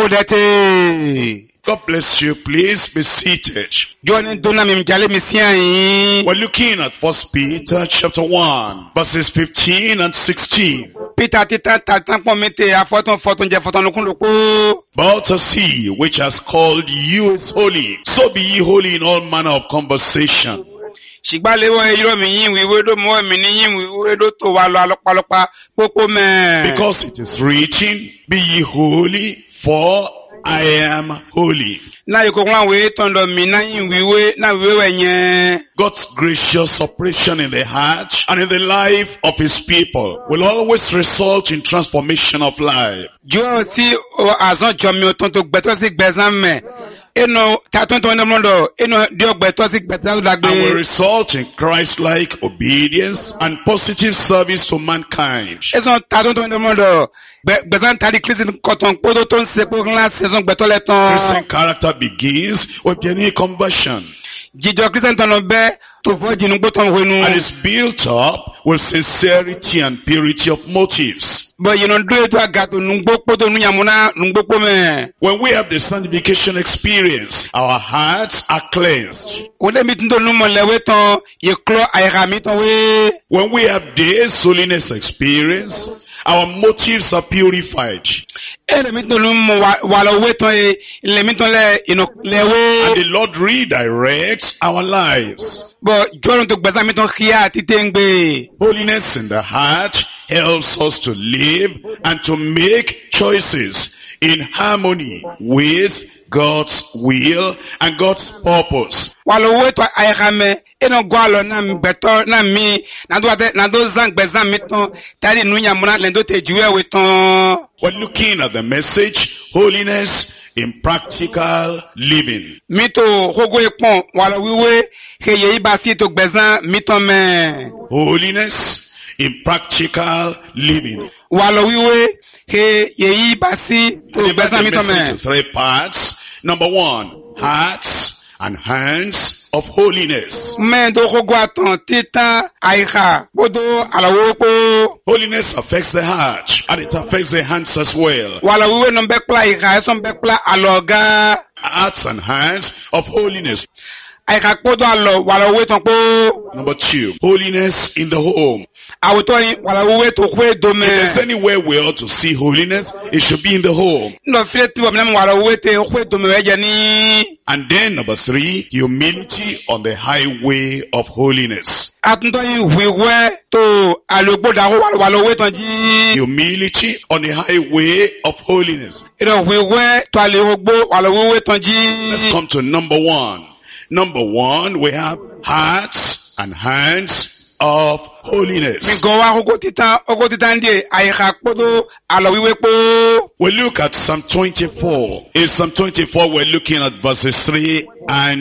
rodete. God bless you. Please be seated. Joni dona mi mjale mi sian. We're looking at 1 Peter chapter 1, verses 15 and 16. Peter tita tatan pon mi te afoton je foton lukun loko. But as he which has called you is holy, so be ye holy in all manner of conversation. Shigba lewo iro mi yin wiwe do mo mi ni yin wiwe do to wa lo alopalopa popo me. Because it is written, be ye holy, for I am holy. Na yiko kwa we tondo mi na yin wiwe na wiwe nye. God's gracious operation in the heart and in the life of his people will always result in transformation of life. Jo si o azon jomi o ton to gbeto si gbezan me. Eno taton to ndemlondo eno dio gbeto si gbezan And will dagbe. result in Christ-like obedience and positive service to mankind. Eson taton to ndemlondo gbezan tadi Christian koton podo ton se po la saison gbeto le Christian ton. character begins with genuine conversion Jijo Christian ton be to fo jinu gboton wenu. and is built up with sincerity and purity of motives. But you know do it to agato nungbo poto nunyamuna nungbo pome. When we have the sanctification experience, our hearts are cleansed. Ode mitindo numo lewe ton ye klo ayra miton we. When we have this holiness experience, our motives are purified. Ere mitindo numo wala we ton e le miton le ino And lewe. the Lord redirects our lives. But joron to gbezan miton kia titengbe. Holiness in the heart helps us to live and to make choices in harmony with God's will and God's purpose. Wala we to ayra me eno gwalo na beto na mi na do zang gbezan miton tadi nunyamuna le do te juwe we ton. We're looking at the message, holiness in practical living. Mito hogo epon wala wiwe ke ye ibasi to gbezan miton me. Holiness in practical living. Wala wiwe ke ye ibasi to Divide gbezan the miton message into me. 3 parts. Number 1, hearts and hands of holiness. Men do hogo aton titan aika bodo alawo po. Holiness affects the heart and it affects the hands as well. Wala wiwe no bekla aika son bekla aloga. Hearts and hands of holiness. Aika podo alo wala wiwe ton po. Number 2, holiness in the home. Awoto wala wiwe to kwe do If there's me. anywhere we ought to see holiness, it should be in the home. No file ti wala wala wiwe te kwe do me weje ni. And then number 3, humility on the highway of holiness. Atunto yin wiwe to alogbo da wala wiwe ton ji. Humility on the highway of holiness. Iro wiwe to alogbo wala wiwe ton ji. Let's come to number 1. Number 1, we have hearts and hands of holiness. Mi go wa ogo titan die aika podo alo wiwe po. We look at Psalm 24. In Psalm 24, we're looking at verses 3 and 4.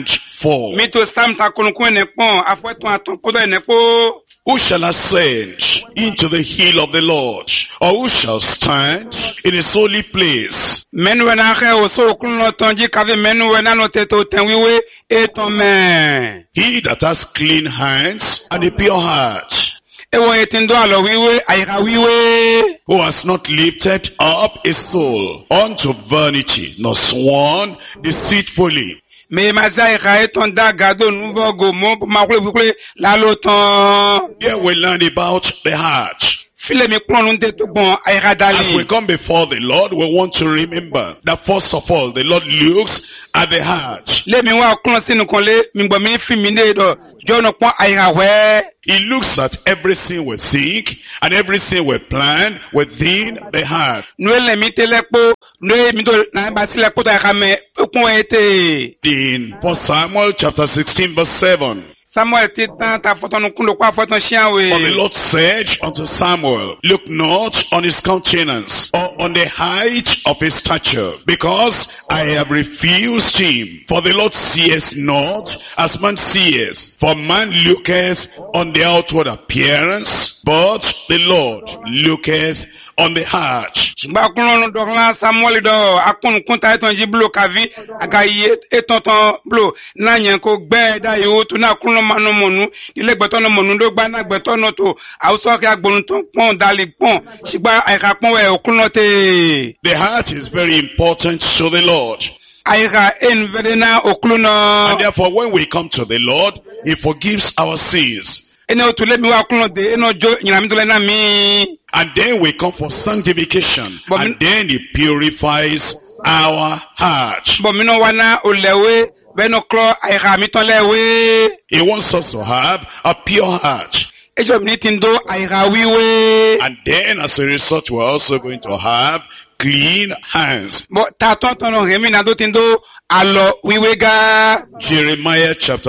4. Mito Sam ta konukun enepon, afweton atonkodo enepo. Who shall ascend into the hill of the Lord? Or who shall stand in his holy place? Menu na khe oso okun lo tonji kave menu na no teto tenwiwe eton men. He that has clean hands and a pure heart, Ewo etindo alo wiwe ayika wiwe. who has not lifted up his soul unto vanity, nor sworn deceitfully. Me mazai ka eton da gado nuvo go mo makule la loton. Here we learn about the heart. File mi klon nte to bon ayika As we dali. come before the Lord, we want to remember that first of all, the Lord looks at the heart. Le mi wa klon sinu kon le mi gbo mi fi mi ne do. Jo no pon ayika we. He looks at everything we think and everything we plan within the heart. Noele mi telepo, noe mi do na ba sile ko ta kame okun ete. In 1 Samuel chapter 16 verse 7. Samuel ti tan ta foton kun lo kwa foton sian For the we. Lord said unto Samuel, look not on his countenance or on the height of his stature, because I have refused him. For the Lord seeth not as man seeth. For man looketh on the outward appearance, but the Lord looketh on the heart. Ba kun do kan Samuel do akun kun ta eton ji blo kavi aga ye eton ton blo na yen ko gbe da yo tu na kun manu monu ile gbeton no monu do gba na gbeton no to awso ke agborun ton pon dali pon sigba ayika pon we okun no te. The heart is very important to the Lord. Ayika en vedena okun no. And therefore when we come to the Lord, he forgives our sins. Ene o tule mi wa kun de eno jo nyina mi tole na mi. And then we come for sanctification. But And then he purifies our heart. Bo mi no wana olewe be no klo ayika mi ton lewe. He wants us to have a pure heart. Ejo mi tindo ayika wiwe. And then as a result, we're also going to have clean hands. Bo ta ton ton no remi na do tindo alo wiwe ga. Jeremiah chapter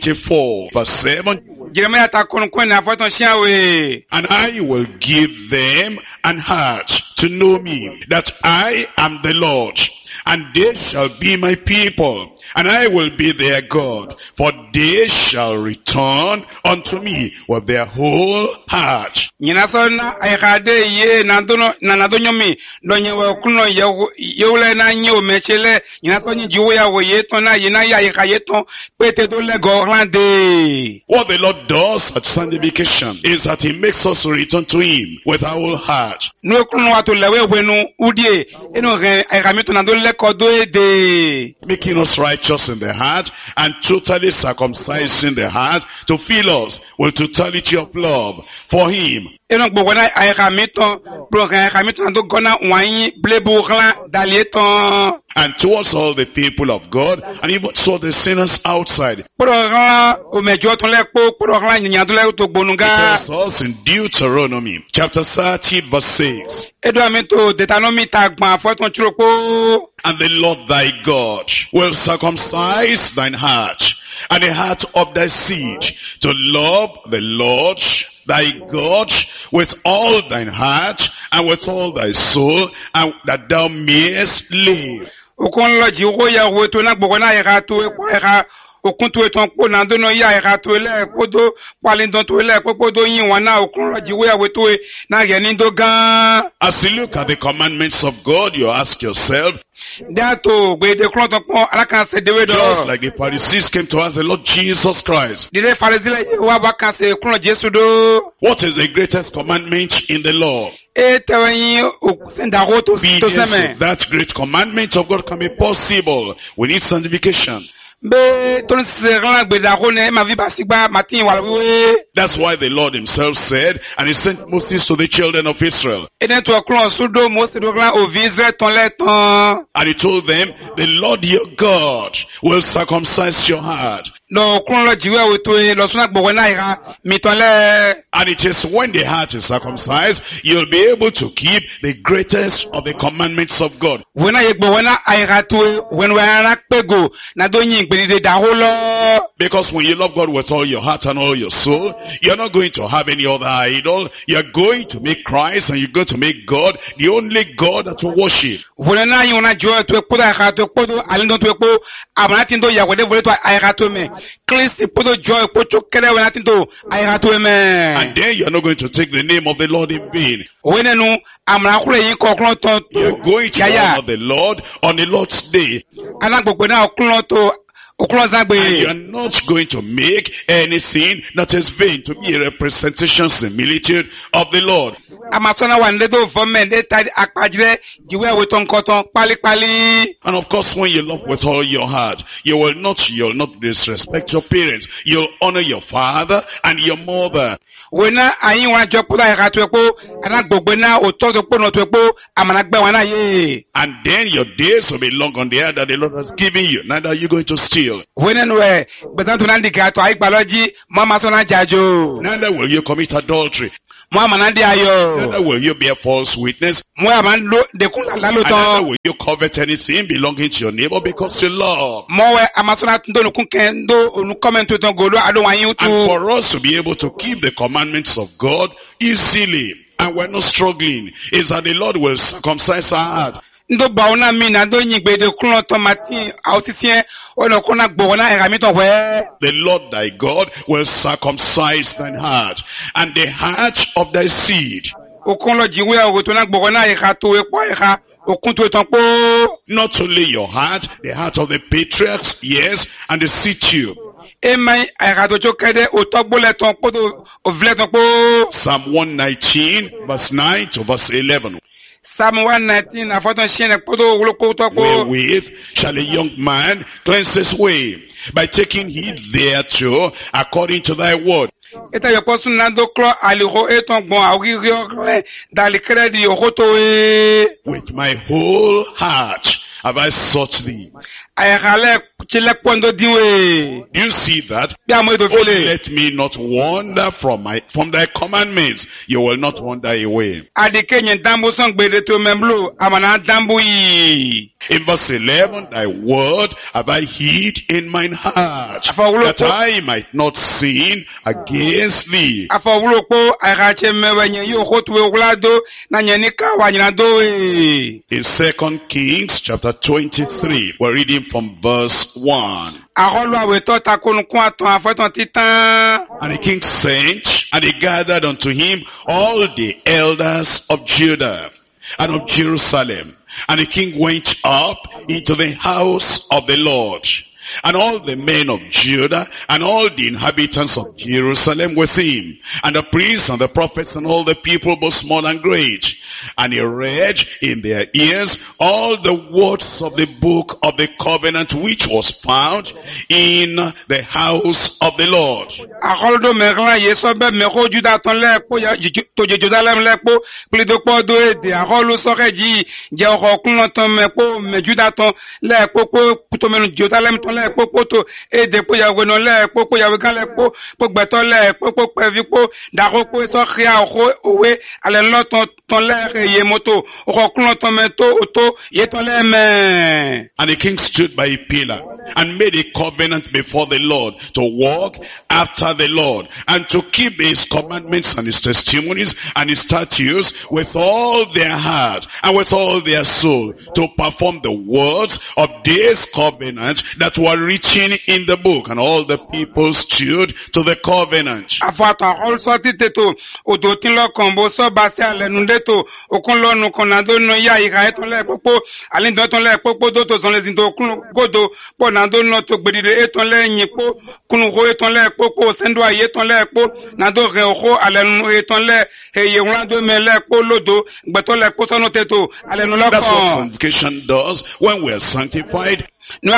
24 verse 7. Jeremiah ta kon na foton sian we. And I will give them an heart to know me, that I am the Lord. And they shall be my people, and I will be their God, for they shall return unto me with their whole heart. Nyina so na ayika de ye na do no na do nyomi do nyewe kuno ye wole na nyi o mechele nyina so nyi jiwo ya wo ye ton na ye na ya ayika ye ton pete do le go rande. What the Lord does at sanctification is that he makes us return to him with our whole heart. No kuno wa to lewe wenu udie eno re ayika mi to na do le ko do ede. Making us righteous in the heart and totally circumcising the heart to fill us with totality of love for him. Eno gbogbo na ayika mi ton bro kan ayika mi to na do gona wan blebu ran dali ton. And towards all the people of God, and even so the sinners outside. Pro ran o mejo ton le po pro ran nyan do le to It gbonunga. tells us in Deuteronomy chapter 30 verse 6. Edo ami to Deuteronomy ta gban foton churopo. And the Lord thy God will circumcise thine heart and the heart of thy seed to love the Lord thy God with all thine heart and with all thy soul, and that thou mayest live. Okon lo ji wo ya wo to na gbogbo na ayika to e ko ayika okun to eton po na do no ya ayika to le ko do palin don to le po do yin wan na okun lo ji wo ya wo to e na ye ni do gan. As you look at the commandments of God, you ask yourself, Da to gbe de kron to pon alakan se dewe do. just like the Pharisees came to ask the Lord Jesus Christ, Dire Pharisee wa ba kan se kron Jesu do. what is the greatest commandment in the law? E tewen o senda ro to Obedience to seme. that great commandment of God can be possible. We need sanctification. Be ton se ran gbe da ro ne ma vi ba sigba matin wa we. That's why the Lord himself said, and he sent Moses to the children of Israel. Ene to kron sudo mo se do ran o visre ton le ton. And he told them, the Lord your God will circumcise your heart no kunlo jiwe oto lo suna gbowo na ira mitonle. And it is when the heart is circumcised, you'll be able to keep the greatest of the commandments of God. Wena ye gbowo na ira to when we ara pego na do yin gbedide da holo. Because when you love God with all your heart and all your soul, you're not going to have any other idol. You're going to make Christ and you're going to make God the only God that you worship. Wena na yin na jo to poda ira to podo alindo to po abana tindo ya wede vole to ira to me. Klisi podo jo po chokere wena tindo ira to me. And then you're not going to take the name of the Lord in vain. Wena nu amra kure yin kokron to. You're going to honor the Lord on the Lord's day. Ana gbogbo na okron to. And you are not going to make anything that is vain to be a representation, similitude of the Lord. And of course, when you love with all your heart, you'll not disrespect your parents. You'll honor your father and your mother. And then your days will be long on the earth that the Lord has given you. Neither are you going to steal. Neither will you commit adultery. Neither will you bear false witness. And neither will you covet anything belonging to your neighbor because you love. And for us to be able to keep the commandments of God easily, and we're not struggling, is that the Lord will circumcise our heart. The Lord thy God will circumcise thine heart and the heart of thy seed. Not only your heart, the heart of the patriarchs, yes, and the seed too. Psalm 119, verse 9 to verse 11. Psalm 119, wherewith shall a young man cleanse his way, by taking heed thereto according to thy word. With my whole heart have I sought thee. Do you see that? Oh, let me not wander from thy commandments. You will not wander away. In verse 11, thy word have I hid in mine heart, that I might not sin against thee. In 2 Kings chapter 23, we're reading from verse 1. And the king sent, and he gathered unto him all the elders of Judah and of Jerusalem. And the king went up into the house of the Lord. And all the men of Judah and all the inhabitants of Jerusalem with him, and the priests and the prophets and all the people, both small and great. And he read in their ears all the words of the book of the covenant which was found in the house of the Lord. And the king stood by a pillar and made a covenant before the Lord to walk after the Lord and to keep his commandments and his testimonies and his statutes with all their heart and with all their soul, to perform the words of this covenant that were written in the book. And all the people stood to the covenant. That's what sanctification does. When we are sanctified, in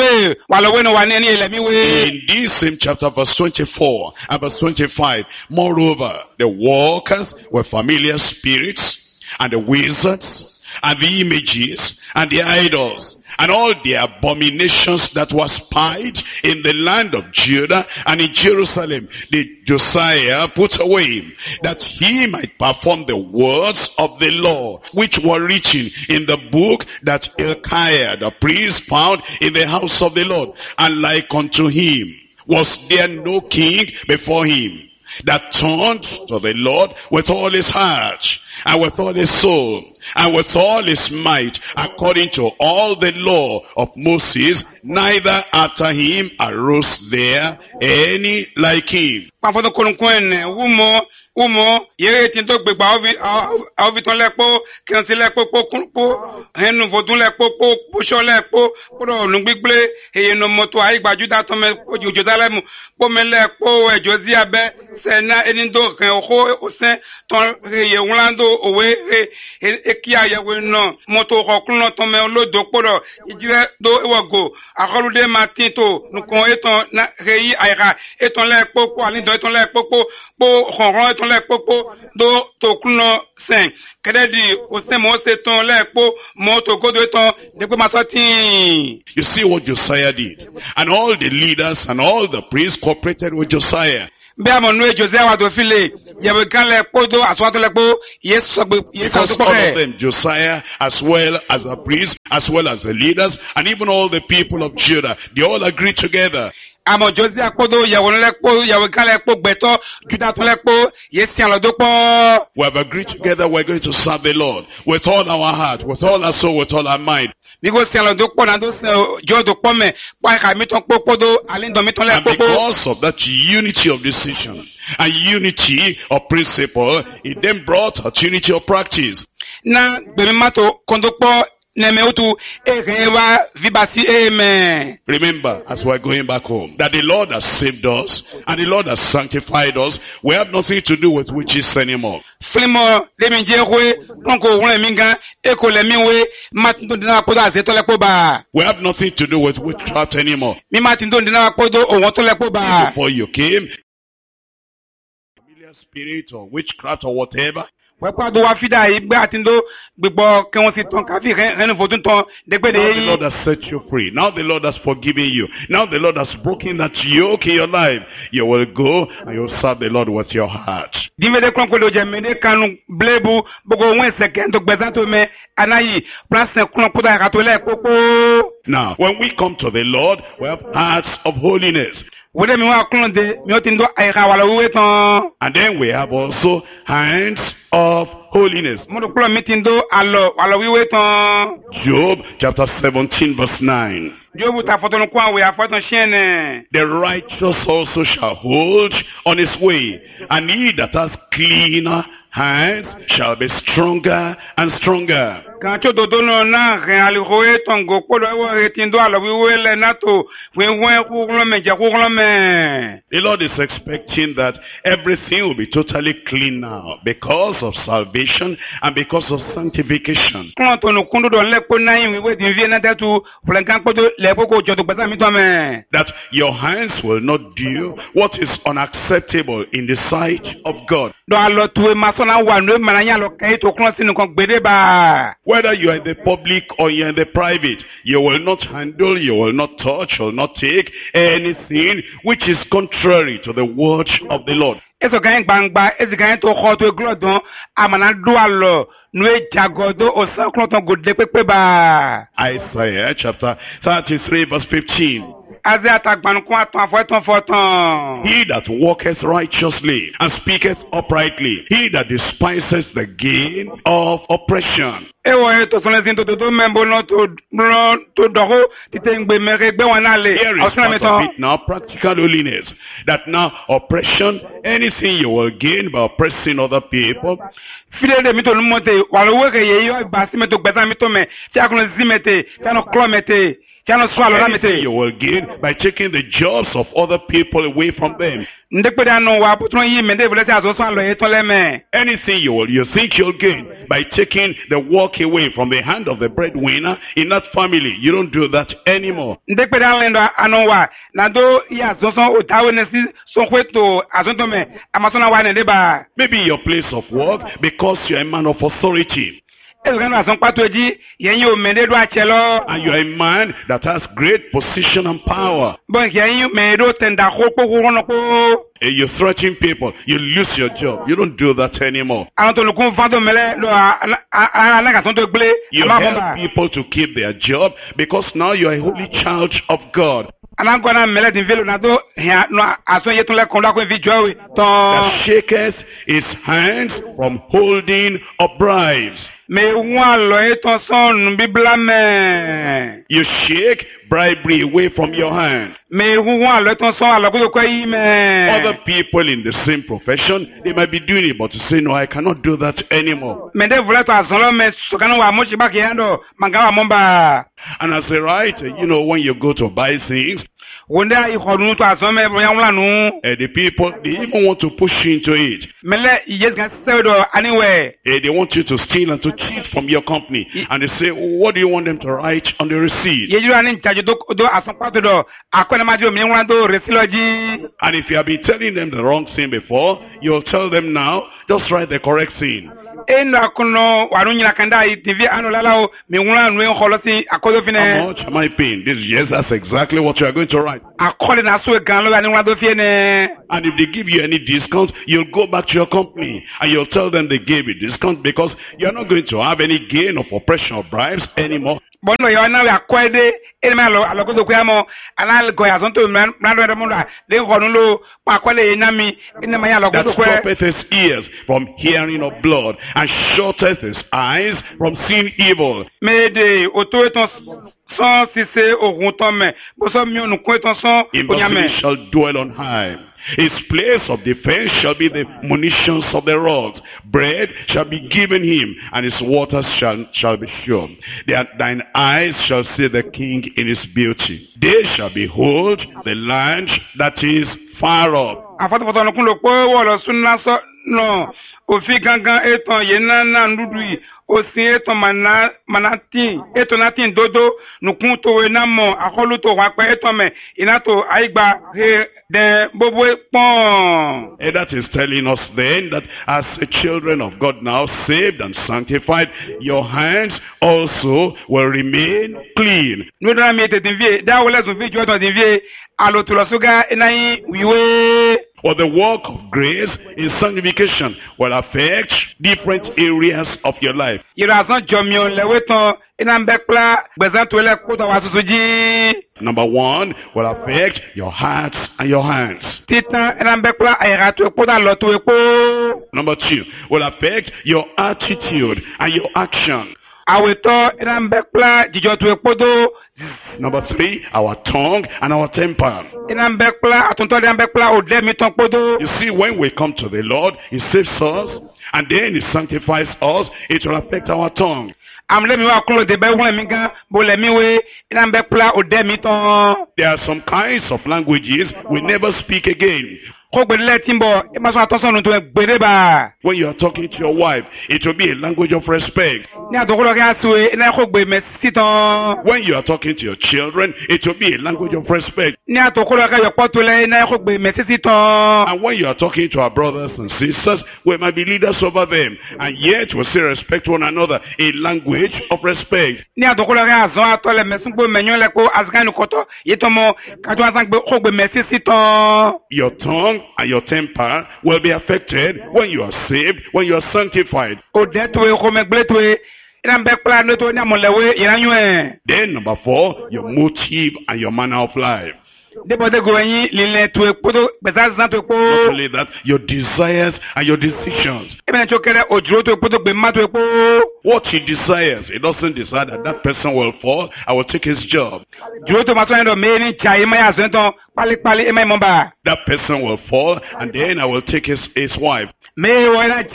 this same chapter, verse 24 and verse 25, moreover, the walkers were familiar spirits, and the wizards, and the images, and the idols, and all the abominations that were spied in the land of Judah and in Jerusalem, did Josiah put away, that he might perform the words of the law, which were written in the book that Hilkiah the priest found in the house of the Lord. And like unto him was there no king before him, that turned to the Lord with all his heart, and with all his soul, and with all his might, according to all the law of Moses, neither after him arose there any like him. Umo yere tinto gbegba ovi ton lepo kansi lepo po henu vodun lepo po so lepo pro nu gbigble eye no moto ai gbajuda ton me ojo Jerusalem po me lepo ejozi abe sena enindo kan oho osen ton eye wlando owe eki ayewe no moto kokun ton me olodo poro ijire do ewogo akolude matinto nukon eton na reyi aira eton lepo po alindo eton lepo po ronron eton lepo do tokuno sen kededi osemo seton lepo moto godo eton depe masatin. You see what Josiah did, and all the leaders and all the priests cooperated with Josiah. Because all of them, Josiah, as well as the priests, as well as the leaders, and even all the people of Judah, they all agreed together. We have agreed together we're going to serve the Lord with all our heart, with all our soul, with all our mind. And because of that unity of decision and unity of principle, it then brought a unity of practice. Remember, as we're going back home, that the Lord has saved us and the Lord has sanctified us. We have nothing to do with witches anymore. We have nothing to do with witchcraft anymore. Before you came, familiar spirit or witchcraft or whatever, Now the Lord has set you free. Now the Lord has forgiven you. Now the Lord has broken that yoke in your life. You will go and you will serve the Lord with your heart. Now, when we come to the Lord, we have hearts of holiness. And then we have also hands of holiness. Job chapter 17 verse 9. The righteous also shall hold on his way, and he that has cleaner hands shall be stronger and stronger. The Lord is expecting that everything will be totally clean now because of salvation and because of sanctification. That your hands will not do what is unacceptable in the sight of God. Whether you are in the public or you are in the private, you will not handle, you will not touch, you will not take anything which is contrary to the word of the Lord. Isaiah chapter 33 verse 15. He that walketh righteously and speaketh uprightly, he that despises the gain of oppression. Here is part of it now, practical holiness. That now oppression, anything you will gain by oppressing other people, anything you will gain by taking the jobs of other people away from them. Anything you think you'll gain by taking the work away from the hand of the breadwinner in that family. You don't do that anymore. Maybe your place of work, because you're a man of authority. Ezekanu asanpato eji yenyi omende do achelo. And you are a man that has great position and power. Bon yenyi medo tenda khoko kono ko. And you threaten people, you lose your job. You don't do that anymore. Anto lukun fando mele lo anaka tonto gble. You help people to keep their job because now you are a holy child of God. Anagona mele din velo na do no aso yetun le konda ko vi jowe to. That shakes his hands from holding of bribes. Me wan lo eton son bibla me. You shake bribery away from your hand. Me wan lo eton son alogo ko yi me. Other people in the same profession, they might be doing it, but to say, no, I cannot do that anymore. Me de vula to asolo me sokano wa mochi ba ke ando mangawa momba. And as a right, when you go to buy things, Wonda ikhonu to asome yanwla nu. the people, they even want to push you into it. Mele yes can say do anywhere. They want you to steal and to cheat from your company. And they say, what do you want them to write on the receipt? Yeju ani charge do asanpato do akwana majo mi nwa do resiloji. And if you have been telling them the wrong thing before, you'll tell them now, just write the correct thing. Eno akono warunyira kanda TV anu lalao mi nwa nu enkholosi akodo fine. How much am I paying? This yes, that's exactly what you are going to write. Akole na so gan lo ani nwa do fie ne. And if they give you any discount, you'll go back to your company and you'll tell them they gave you discount because you're not going to have any gain of oppression or bribes anymore. Bono yo na we akwede elma alogodo kwamo anal go ya zonto mrando ndo munda de khonu lo pakwale enami enama ya alogodo kwe. That stoppeth his ears from hearing of blood and shutteth his eyes from seeing evil. Mede oto eton son sise ogun ton me bo so mi onu ko eton son onyame. He shall dwell on high. His place of defense shall be the munitions of the rocks. Bread shall be given him, and his waters shall be sure. Thine eyes shall see the king in his beauty. They shall behold the land that is far off. Afatofoto nukun lo po wo lo sunna so no ofi gangan eton yenana ndudu yi osin eton manati eton natin dodo nukun to we namo akolu to wa pe eton me inato aigba de bobo pon. And that is telling us then that as the children of God now saved and sanctified, your hands also will remain clean. Nudra mi te dinvie da wole zun vi jo to dinvie alo to lo suga enayi wiwe. For the work of grace in sanctification will affect different areas of your life. Number one, will affect your heart and your hands. Number two, will affect your attitude and your action. Number three, our tongue and our temper. You see, when we come to the Lord, He saves us, and then He sanctifies us, it will affect our tongue. There are some kinds of languages we never speak again. When you are talking to your wife, it will be a language of respect. When you are talking to your children, it will be a language of respect. And when you are talking to our brothers and sisters, we might be leaders over them, and yet we still respect one another, a language of respect. Your tongue and your temper will be affected when you are saved, when you are sanctified. Then number four, your motive and your manner of life. Not only that, your desires and your decisions. What he desires, he doesn't decide that that person will fall, I will take his job. That person will fall, and then I will take his wife. That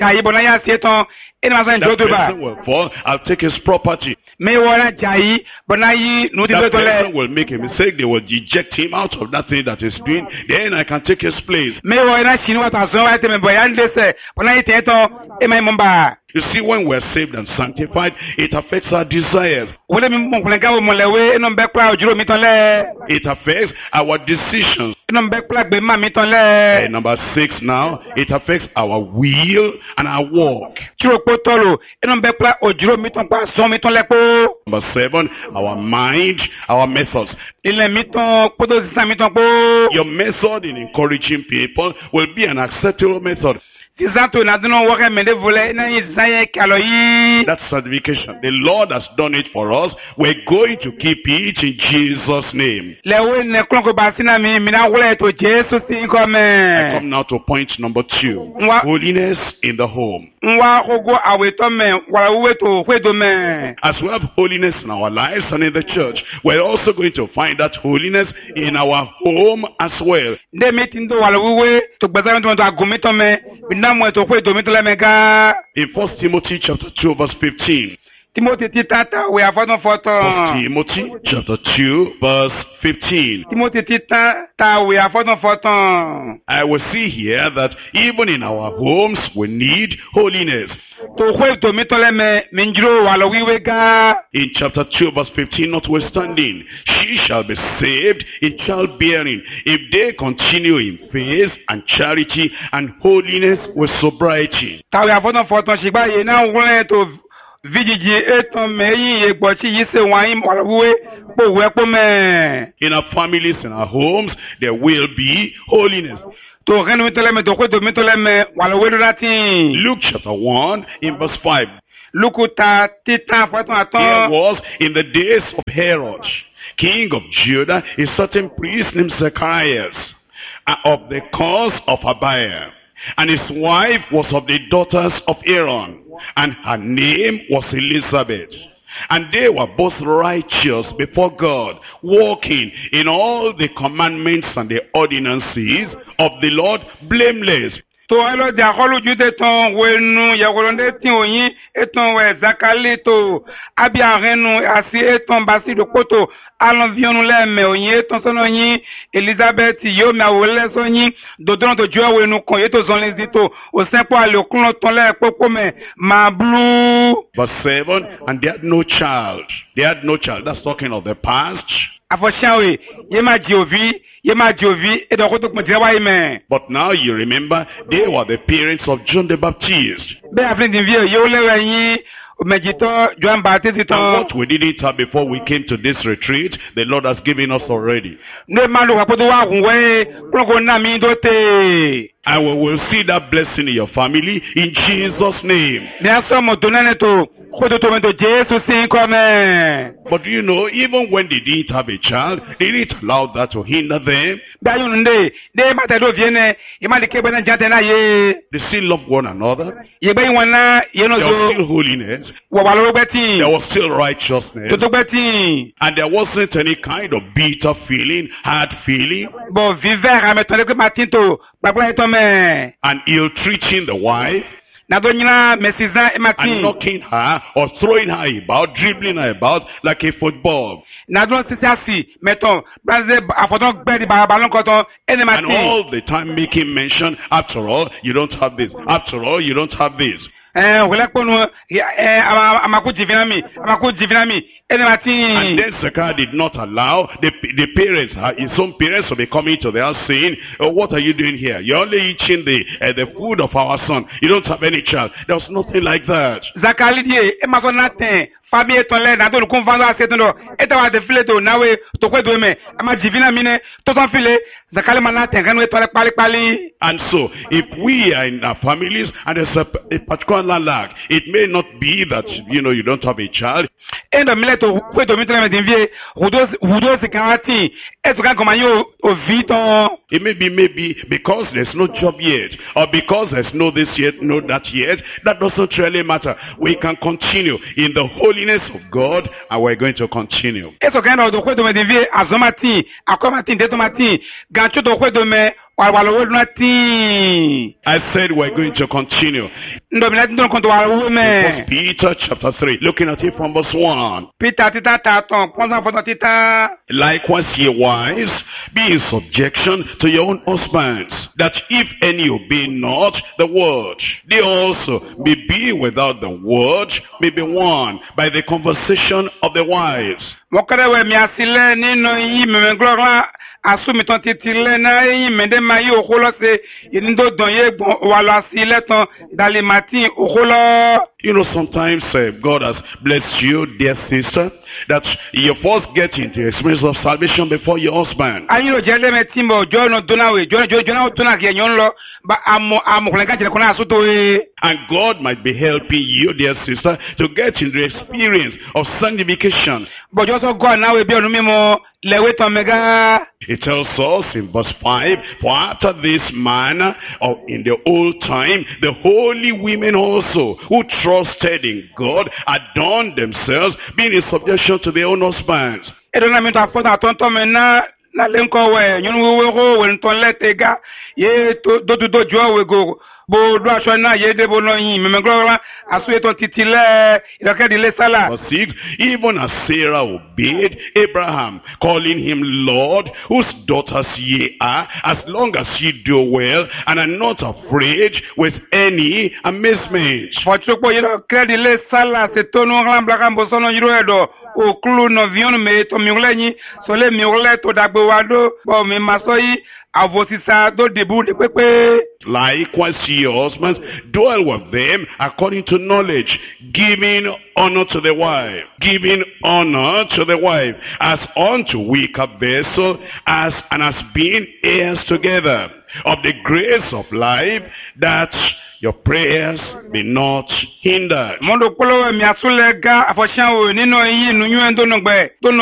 person will fall, I'll take his property. That person will make a mistake, they will eject him out of that thing that he's doing, then I can take his place. You see, when we're saved and sanctified, it affects our desires. Wole mi mo kulenga wo molewe eno be kura ojuro mi ton le. It affects our decisions. Eno be kura gbe ma mi ton le. And number 6 now, it affects our will and our walk. Chiro po tolo eno be kura ojuro mi ton pa so mi ton le po. Number 7, our mind, our methods. Ile mi ton podo sisan mi ton po. Your method in encouraging people will be an acceptable method. Sisan na duno wo ke mende vole na isaye kalo yi. That certification, the Lord has done it for us. We're going to keep it in Jesus' name. Le we ne klon ko ba sina mi na wole to Jesus sin ko me. I come now to point number 2. Holiness in the home. Nwa ogo aweto me wala we to kwedo me. As we have holiness in our lives and in the church, we're also going to find that holiness in our home as well. De metindo wala we to gbasa to agumito me. In 1 Timothy chapter 2 verse 15. Timothy titata we afono foto. 1 Timothy chapter 2 verse 15. Timothy titata we afono foto. I will see here that even in our homes we need holiness. In chapter 2 verse 15, notwithstanding, she shall be saved in childbearing if they continue in faith and charity and holiness with sobriety. In our families, in our homes, there will be holiness. Luke chapter 1 in verse 5. There was in the days of Herod, king of Judah, a certain priest named Zacharias, of the cause of Abiah. And his wife was of the daughters of Aaron, and her name was Elizabeth. And they were both righteous before God, walking in all the commandments and the ordinances of the Lord, blameless. To alo diakolo jude ton wenu yakolonde tin oyin eton we zakale to abiarenu asi eton basi do koto alon vionu le me oyin eton sono yin Elizabeth yo mi awole so yin dodon to jo wenu kon yeto zon lezito o sempo ale okunlo ton le popo me ma blue. Verse 7, and they had no child. They had no child. That's talking of the past. But now you remember, they were the parents of John the Baptist. And what we didn't have before we came to this retreat, the Lord has given us already. And we will see that blessing in your family in Jesus' name. But you know, even when they didn't have a child, they didn't allow that to hinder them. They still love one another. There was still holiness. There was still righteousness. And there wasn't any kind of bitter feeling, hard feeling. And ill-treating the wife. And knocking her or throwing her about, dribbling her about like a football. And all the time making mention, after all, you don't have this. After all, you don't have this. And then Zechariah did not allow the parents, his own parents, to be coming to the house saying, oh, what are you doing here? You're only eating the food of our son. You don't have any child. There was nothing like that. And so, if we are in our families and there's a particular lack, it may not be that, you know, you don't have a child. It may be because there's no job yet, or because there's no this yet, no that yet. That doesn't really matter. We can continue in the holiness of God, and we're going to continue. Walwalo na ti. I said we're going to continue. Ndo mina ti ndo konto walwo me. First Peter chapter 3, looking at it from verse 1. Peter tita taton, ponza ponza tita. Likewise, ye wives, be in subjection to your own husbands, that if any obey not the word, they also may be without the word, may be won by the conversation of the wives. Mokarewe mi asile nino yi memenglola asumi ton titile na yi mende mayi okolose inindo donye wala asile ton dali mati okolo. You know, sometimes God has blessed you, dear sister, that you first get into the experience of salvation before your husband. Ayiro jele me timbo jono donawe jono dona ke nyonlo ba amo kulenga jele kona asuto we. And God might be helping you, dear sister, to get into the experience of sanctification. But also God now we be on memo lewe to mega. It tells us in verse 5, for after this manner of in the old time, the holy women also, who trusted in God, adorned themselves, being in subjection to their own husbands. Edona mi ta fota tonto me na lenko we nyunu we go we nton letega ye do jo we go bo do aso na ye de bo no yin me glora aso eton titile iroke di le sala. Verse 6, even as Sarah obeyed Abraham, calling him Lord, whose daughters ye are, as long as ye do well, and are not afraid with any amazement. Fochupo iroke di le sala se tonu rambla kambo sono yiro edo o klu no vion me to miulenyi so le miule to dagbe wado bo mi masoyi avosisa do debu de pepe. Likewise, ye husbands, dwell with them according to knowledge, giving honor to the wife, as unto weaker vessel, and as being heirs together of the grace of life, that your prayers be not hindered. Mondo polo mi asule ga afoshan o nino yi nu yu endo no gbe to